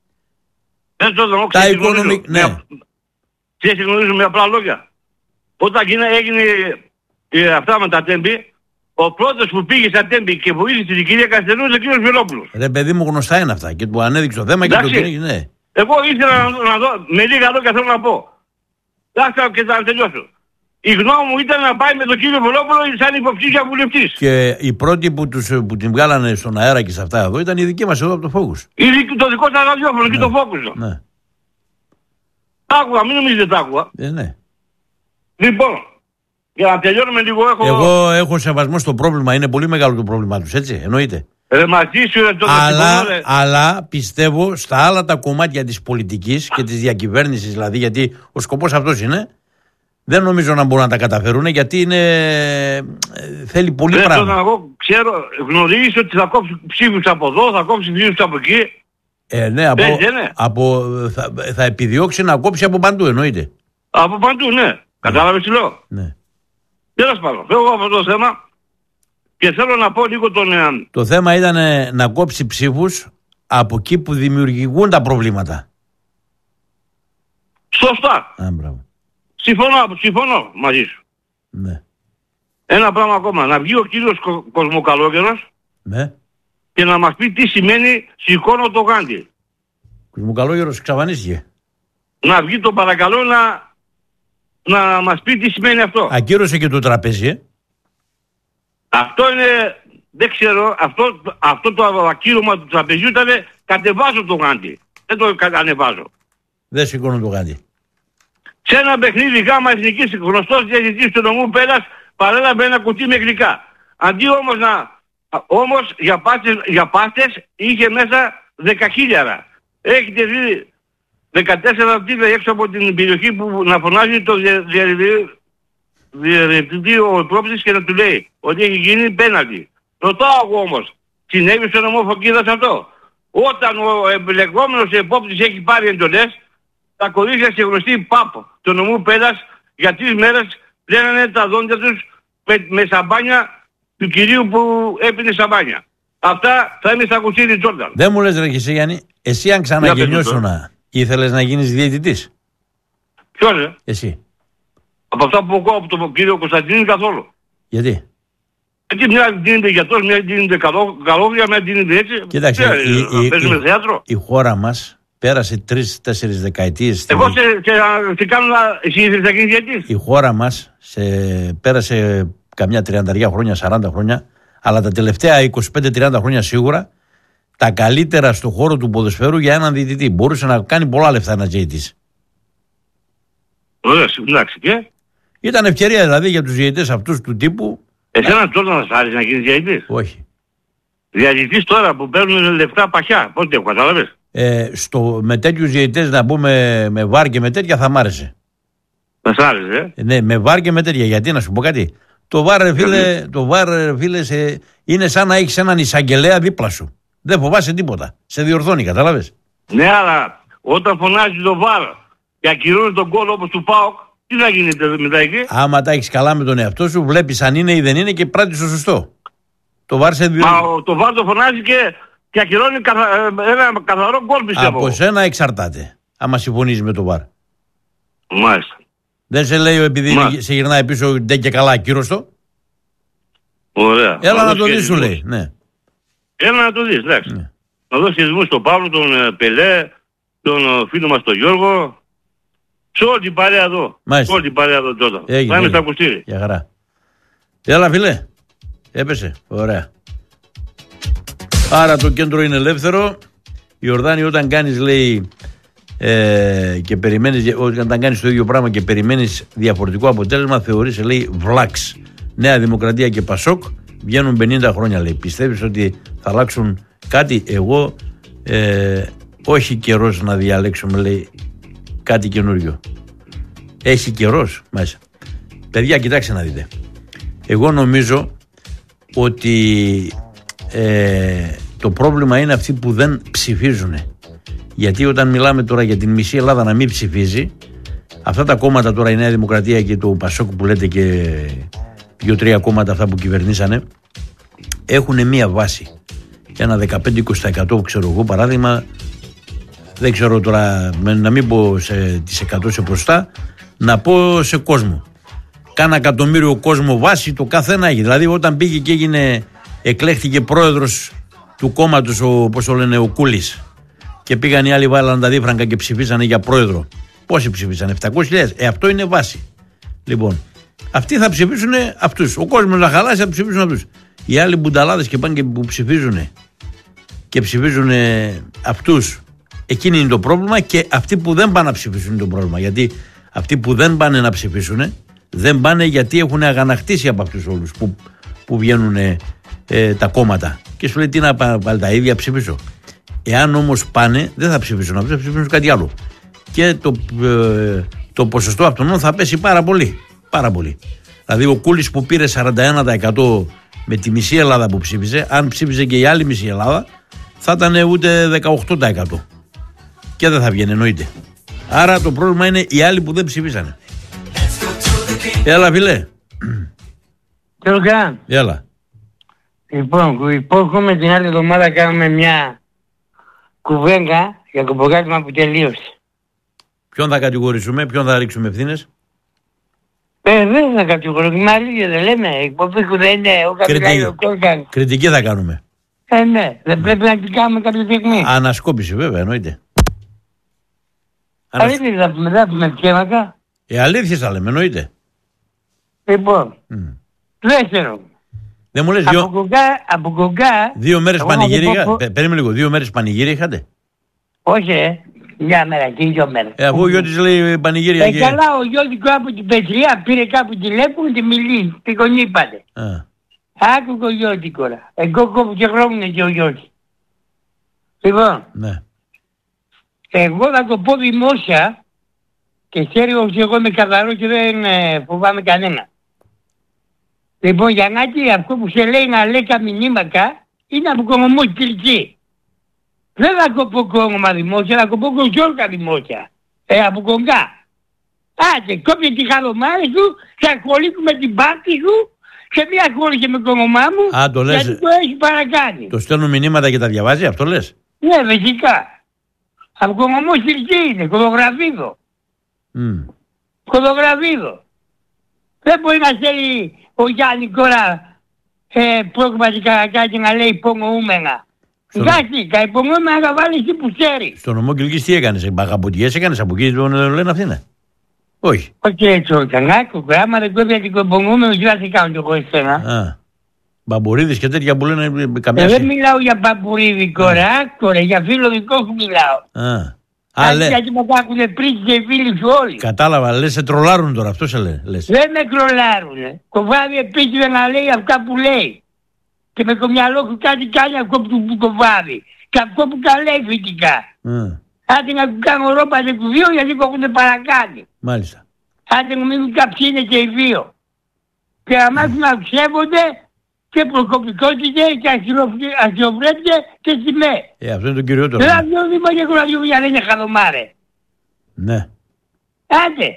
S5: Τα οικονομικά. Ναι. Τι γνωρίζω με απλά λόγια. Όταν έγινε αυτά με τα Τέμπη, ο πρώτος που πήγε στα Τέμπη και βοήθησε την κυρία Καριστιανού είναι ο κύριος Βελόπουλος.
S1: Ρε παιδί μου, γνωστά είναι αυτά και του ανέδειξε το θέμα και το κυνήγει, ναι.
S5: Εγώ ήθελα να δω, με λίγα λόγια θέλω να πω. Λάχτα και θα τελειώσω. Η γνώμη μου ήταν να πάει με τον κύριο Βελόπουλο σαν υποψήφια βουλευτής.
S1: Και οι πρώτοι που την βγάλανε στον αέρα και σε αυτά εδώ ήταν οι δικοί μας εδώ από το Focus.
S5: Το δικό σας ραδιόφωνο και το Focus.
S1: Ναι.
S5: Άκουγα, μην νομίζετε τα άκουγα.
S1: Ναι.
S5: Λοιπόν, για να τελειώνουμε λίγο
S1: εγώ έχω σεβασμό στο πρόβλημα, είναι πολύ μεγάλο το πρόβλημά τους, έτσι, εννοείται.
S5: Μαζί σου
S1: αλλά πιστεύω στα άλλα τα κομμάτια της πολιτικής και της διακυβέρνησης, δηλαδή, γιατί ο σκοπός αυτός είναι, δεν νομίζω να μπορούν να τα καταφέρουν, γιατί θέλει πολύ πράγμα.
S5: Εγώ ξέρω, γνωρίζεις ότι θα κόψει ψήφους από εδώ, θα κόψει ψήφους από εκεί.
S1: Ναι, θα επιδιώξει να κόψει από παντού, εννοείται.
S5: Από παντού, ναι. Κατάλαβες τι λέω.
S1: Ναι.
S5: Τέλος πάντων, φεύγω από το θέμα και θέλω να πω λίγο τον...
S1: Το θέμα ήταν να κόψει ψήφους από εκεί που δημιουργούν τα προβλήματα.
S5: Σωστά. Συμφωνώ μαζί σου.
S1: Ναι.
S5: Ένα πράγμα ακόμα. Να βγει ο κύριος Κοσμοκαλόγερος,
S1: ναι,
S5: και να μας πει τι σημαίνει σηκώνω το γάντι.
S1: Κοσμοκαλόγερος εξαφανίστηκε.
S5: Να βγει το παρακαλώ να μας πει τι σημαίνει αυτό.
S1: Ακύρωσε και το τραπέζι.
S5: Αυτό είναι δεν ξέρω, αυτό το ακύρωμα του τραπεζιού ήταν κατεβάζω το γάντι. Δεν το ανεβάζω.
S1: Δεν σηκώνω το γάντι.
S5: Σε ένα παιχνίδι γάμα εθνικής γνωστός διαιτητής του νομού Πέλλας παρέλαβε ένα κουτί με γλυκά. Αντί όμως για πάστες είχε μέσα 10.000. Έχετε δει 14 τύπες έξω από την περιοχή που να φωνάζει το διευθυντή ο πρόπτης και να του λέει ότι έχει γίνει πέναλτι. Ρωτάω εγώ όμως, συνέβη στον νομό Φωκίδας αυτό? Όταν ο εμπλεκόμενος επόπτης έχει πάρει εντολές, τα κορίτσια σε γνωστή ΠΑΠ του νομού Πέλλας για 3 μέρες πλένανε τα δόντια τους με σαμπάνια του κυρίου που έπινε σαμπάνια. Αυτά θα είναι στα κουστίδι Τζόρνταν.
S1: Δεν μου λες ρε και εσύ Γιάννη, εσύ αν ξαναγεννιώσουνα ήθελες να γίνεις διαιτητής?
S5: Ποιος
S1: Εσύ.
S5: Από αυτά που ακούω από τον κύριο Κωνσταντίνη καθόλου.
S1: Γιατί?
S5: Γιατί μια δίνεται γιατρός, μια δίνεται καλόγρια, μια δίνεται έτσι.
S1: Κοίταξε,
S5: παίζουμε θέατρο.
S1: Η χώρα μας πέρασε 3-4 δεκαετίες.
S5: Εγώ σε κάνω εσύ ήθελες να γίνεις διαιτητής.
S1: Η χώρα μας πέρασε καμιά 30 χρόνια, 40 χρόνια, αλλά τα τελευταία 25-30 χρόνια σίγουρα τα καλύτερα στον χώρο του ποδοσφαίρου για έναν διαιτητή. Μπορούσε να κάνει πολλά λεφτά ένας διαιτητής.
S5: Ωραία, εντάξει και.
S1: Ήταν ευκαιρία δηλαδή για τους διαιτητές αυτούς του τύπου.
S5: Εσένα τώρα να σ' άρεσε να γίνεις διαιτητής?
S1: Όχι.
S5: Διαιτητής τώρα που παίρνουν λεφτά παχιά, πώς το κατάλαβες?
S1: Με τέτοιους διαιτητές να πούμε με βάρ και με τέτοια θα μ' άρεσε.
S5: Θα σ' άρεσε,
S1: Ναι, με βάρ και με τέτοια. Γιατί να σου πω κάτι. Το βάρ, φίλε, είναι σαν να έχεις έναν εισαγγελέα δίπλα σου. Δεν φοβάσαι τίποτα. Σε διορθώνει, κατάλαβες?
S5: Ναι, αλλά όταν φωνάζει το βάρ και ακυρώνει τον γκολ όπως του ΠΑΟΚ, τι θα γίνεται μετά εκεί?
S1: Άμα τα έχεις καλά με τον εαυτό σου, βλέπεις αν είναι ή δεν είναι και πράττεις το σωστό. Το βάρ σε διορθώνει.
S5: Το βάρ το φωνάζει και ακυρώνει ένα καθαρό γκολ, πιστεύω.
S1: Από σένα εξαρτάται. Άμα συμφωνείς με το βάρ.
S5: Μάλιστα.
S1: Δεν σε λέει επειδή σε γυρνάει πίσω ντε και καλά ακύρωστο.
S5: Ωραία.
S1: Έλα να το δεις, σου λέει. Ναι.
S5: Έλα να το δεις, εντάξει.
S1: Ναι.
S5: Να δώσει χαιρετισμούς στον Παύλο, τον Πελέ, τον φίλο μας τον Γιώργο. Σε όλη την παρέα εδώ.
S1: Μάλιστα.
S5: Σε όλη την παρέα εδώ τότε.
S1: Έγινε,
S5: Θα είμαι στα ακουστήρια.
S1: Για χαρά. Έλα φίλε. Έπεσε. Ωραία. Άρα το κέντρο είναι ελεύθερο. Ιορδάνη, όταν κάνεις, λέει, και περιμένεις, όταν κάνεις το ίδιο πράγμα και περιμένεις διαφορετικό αποτέλεσμα, θεωρείς, λέει, βλάξ. Νέα Δημοκρατία και Πασόκ βγαίνουν 50 χρόνια, λέει. Πιστεύεις ότι θα αλλάξουν κάτι? Εγώ όχι καιρός να διαλέξουμε, λέει, κάτι καινούριο. Έχει καιρός μέσα. Παιδιά, κοιτάξτε να δείτε. Εγώ νομίζω ότι το πρόβλημα είναι αυτοί που δεν ψηφίζουν. Γιατί όταν μιλάμε τώρα για την μισή Ελλάδα να μην ψηφίζει, αυτά τα κόμματα τώρα, η Νέα Δημοκρατία και το Πασόκ που λέτε και 2-3 κόμματα αυτά που κυβερνήσανε, έχουν μία βάση. Ένα 15-20% ξέρω εγώ παράδειγμα, δεν ξέρω τώρα να μην πω σε τις 100 σε προστά, να πω σε κόσμο. Κάνα εκατομμύριο κόσμο βάση το καθένα έχει. Δηλαδή όταν πήγε και εκλέχθηκε πρόεδρος του κόμματος όπως το λένε, ο Κούλης, και πήγαν οι άλλοι, βάλαν τα δίφραγκα και ψηφίσανε για πρόεδρο. Πόσοι ψηφίσανε? 700.000. Αυτό είναι βάση. Λοιπόν, αυτοί θα ψηφίσουν αυτούς. Ο κόσμος να χαλάσει, θα ψηφίσουν αυτούς. Οι άλλοι μπουνταλάδες και πάνε και που ψηφίζουν αυτούς, εκείνη είναι το πρόβλημα, και αυτοί που δεν πάνε να ψηφίσουν είναι το πρόβλημα. Γιατί αυτοί που δεν πάνε να ψηφίσουν, δεν πάνε γιατί έχουν αγανακτήσει από αυτούς όλους που βγαίνουν τα κόμματα. Και σου λέει τι να πάλι τα ίδια ψηφίσω. Εάν όμως πάνε, δεν θα ψηφίσουν αυτούς, θα ψηφίσουν κάτι άλλο. Και το ποσοστό αυτών θα πέσει πάρα πολύ. Πάρα πολύ. Δηλαδή ο Κούλης που πήρε 41% με τη μισή Ελλάδα που ψήφιζε, αν ψήφιζε και η άλλη μισή Ελλάδα, θα ήταν ούτε 18%. Και δεν θα βγαίνει, εννοείται. Άρα το πρόβλημα είναι οι άλλοι που δεν ψηφίσανε. Έλα φίλε. Έλα.
S6: Λοιπόν, υπόσχομαι την άλλη εβδομάδα κάνουμε μια κουβέντα για το πρόγραμμα που τελείωσε.
S1: Ποιον θα κατηγορήσουμε, ποιον θα ρίξουμε ευθύνες?
S6: Δεν θα κατηγορήσουμε, αλήθεια δεν λέμε. Εκπομπή που δεν είναι ο καπιταλικός.
S1: Κριτική θα κάνουμε.
S6: Ναι, δεν πρέπει να την κάνουμε κάποια στιγμή.
S1: Ανασκόπηση βέβαια, εννοείται.
S6: Αλήθεια θα πούμε, δεν θα πούμε ψέματα.
S1: Αλήθειες θα λέμε, εννοείται.
S6: Λοιπόν, δεύτερο.
S1: Δεν μου λες
S6: Από Κογκά.
S1: 2 μέρες πανηγύρι είχατε. Περίμενε λίγο, 2 μέρες πανηγύρι είχατε.
S6: Όχι, μια μέρα και 2 μέρες.
S1: Αφού ο Γιώτης λέει πανηγύρια.
S6: Καλά, ο Γιώτης από την Πετριά πήρε κάπου τηλέφωνο τη μιλή. Τι τον είπατε. Άκουγε ο Γιώτη τώρα. Εγώ κόβω και χρόνο και ο Γιώτη. Λοιπόν,
S1: ναι.
S6: Εγώ θα το πω δημόσια και ξέρει ότι εγώ είμαι καθαρό και δεν φοβάμαι κανένα. Λοιπόν, Γιαννάκη, αυτό που σε λέει να λέει καμινίμακα είναι από κομμωμό κυλική. Δεν θα κοπώ κόμμα δημόσια, θα κοπώ κοζόρκα δημόσια. Από κογκά. Άντε, κόψε τη χαρομάρη σου, θα ασχολήσω με την πάρτη σου, και μία ασχολείσαι με το όνομά μου,
S1: το λες,
S6: γιατί το έχει παρακάνει.
S1: Το στέλνουν μηνύματα και τα διαβάζει, αυτό λες.
S6: Ναι, φυσικά. Από κομμωμό κυλική είναι, κοδογραφίδο. Κοδογραφίδο. Δεν μπορεί να θέλει ο Γιάννη τώρα προγραμματικά κάτι να λέει υπομοούμενα. Εντάξει, τα υπομοούμενα θα βάλει εκεί που ξέρει.
S1: Στο νομό Κυλκής τι έκανες, μπαγαμποτιές έκανες, από εκεί λένε αυτοί είναι. Όχι.
S6: Όχι έτσι όχι, κανάκο, άμα δεν κόβει την υπομοούμενο τι θα κάνω κι εγώ εσένα.
S1: Μπαμπουρίδης και τέτοια που λένε καμιά
S6: δεν μιλάω για μπαμπουρίδη τώρα, για φίλο δικό σου μιλάω. Γιατί μετά έχουν πρίξει και οι φίλοι σου όλοι.
S1: Κατάλαβα, λες σε τρολάρουν τώρα, αυτό σε λες.
S6: Δεν με τρολάρουνε. Κοβάδι επίσης να λέει αυτά που λέει. Και με το μυαλό σου κάτι κάνει αυτό που κοβάδι. Και αυτό που τα λέει φυσικά. Άντε να του κάνω ρόπατε του δύο γιατί το έχουν παρακάνει.
S1: Μάλιστα.
S6: Άντε να μην κάποιοι είναι και οι δύο. Και να μάθουν να ψεύονται και προκοπικότητα και αστιοβρέπια και σημαίε.
S1: Αυτό είναι το κυριότερο.
S6: Ραδιοδήμα και ραδιοδήμα δεν είναι χαδομάρε.
S1: Ναι.
S6: Άντε.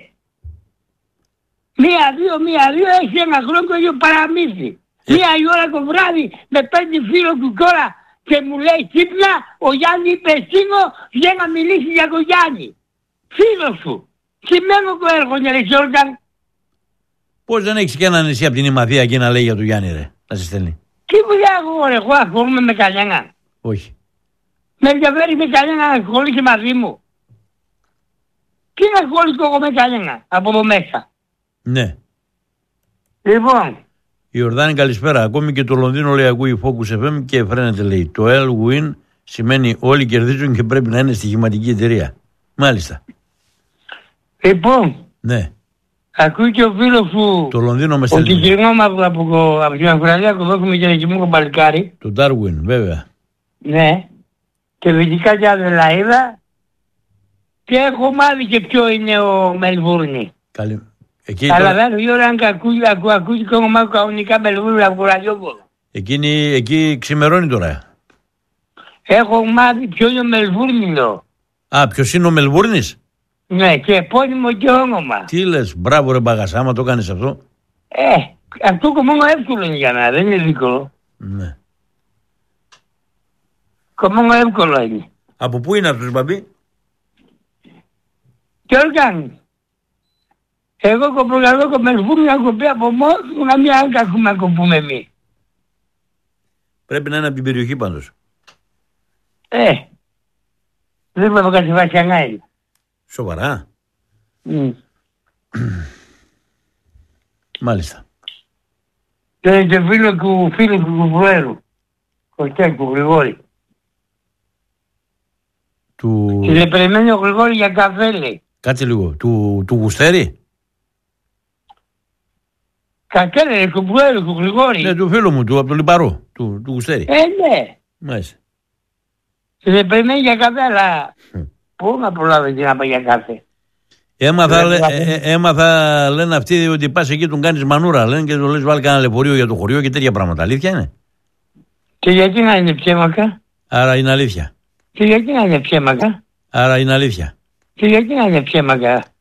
S6: Μία-δύο έχει ένα χρόνο το ίδιο παραμύθι. Μία η ώρα το βράδυ με παίρνει φίλο του τώρα και μου λέει ξύπνα, ο Γιάννη είπε εκείνο για να μιλήσει για τον Γιάννη. Φίλο σου. Σημαίνω το έργο, ρε Γιώργαν.
S1: Πώς δεν έχεις και ένα νησί από την Ημαθία εκεί να λέει για τον Γιάννη, ρε. Να σε στέλνει.
S6: Τι δουλειά εγώ ασχολούμαι με κανέναν.
S1: Όχι.
S6: Με ενδιαφέρει με κανέναν να ασχολείσαι μαζί μου. Τι να ασχοληθώ εγώ με κανέναν από εδώ μέσα.
S1: Ναι.
S6: Λοιπόν.
S1: Η Ορδάνη καλησπέρα. Ακόμη και το Λονδίνο λέει ακούει Focus FM και φρένεται λέει. Το L-Win σημαίνει όλοι κερδίζουν και πρέπει να είναι στοιχηματική εταιρεία. Μάλιστα.
S6: Λοιπόν.
S1: Ναι.
S6: Ακούει και ο φίλος σου.
S1: Το Λονδίνο με στέλνει.
S6: Ότι γυρνώμε από την Αυστραλία που δώσουμε και εκεί μου παλικάρι.
S1: Το Darwin, βέβαια.
S6: Ναι. Και φυσικά και Αδελαίδα. Και έχω μάθει και ποιο είναι ο Μελβούρνη.
S1: Καλή.
S6: Αλλά δεν ξέρω αν ακούει και ο Μάκο κανονικά Μελβούρνη από ραδιόφωνο.
S1: Εκεί ξημερώνει τώρα.
S6: Έχω μάθει ποιο είναι ο Μελβούρνη λέω.
S1: Ποιος είναι ο Μελβούρνης?
S6: Ναι, και επώνυμο και όνομα.
S1: Τι λες, μπράβο ρε Μπαγασά, άμα το κάνεις αυτό.
S6: Αυτό μόνο εύκολο είναι για μένα, δεν είναι δύσκολο.
S1: Ναι.
S6: Μόνο εύκολο είναι.
S1: Από πού είναι αυτός, Μπαμπή?
S6: Τι όργαν. Εγώ κοπρογαλώ κομμελβούρνη να κοπεί από μόνο να μην αν κακούμε να κοπούμε εμείς.
S1: Πρέπει να είναι από την περιοχή πάντως.
S6: Δεν πρέπει να κάτι βασιανά είναι.
S1: Σοβαρά. Μάλιστα.
S6: Και είναι φίλο του Κουβουέρου. Κωστέκου Γρηγόρη. Και δεν περιμένει ο Γρηγόρη για καφέ λέει.
S1: Κάτσε λίγο. Του Γουστέρη.
S6: Κακέλε του Κουβουέρου του Γρηγόρη.
S1: Ναι, του φίλου μου, από το Λιπαρό. Του Γουστέρη.
S6: Ναι.
S1: Μάλιστα.
S6: Και δεν περιμένει για καφέ αλλά... Πού να προλάβει να πάει για καφέ.
S1: Έμαθα λένε αυτοί ότι πας εκεί τον κάνεις μανούρα. Λένε και το λες βάλει κανένα λεωφορείο για το χωριό και τέτοια πράγματα. Αλήθεια είναι?
S6: Και γιατί να είναι ψέματα?
S1: Άρα είναι αλήθεια.
S6: Και γιατί να είναι ψέματα?
S1: Άρα είναι αλήθεια.
S6: Και γιατί να είναι ψέματα?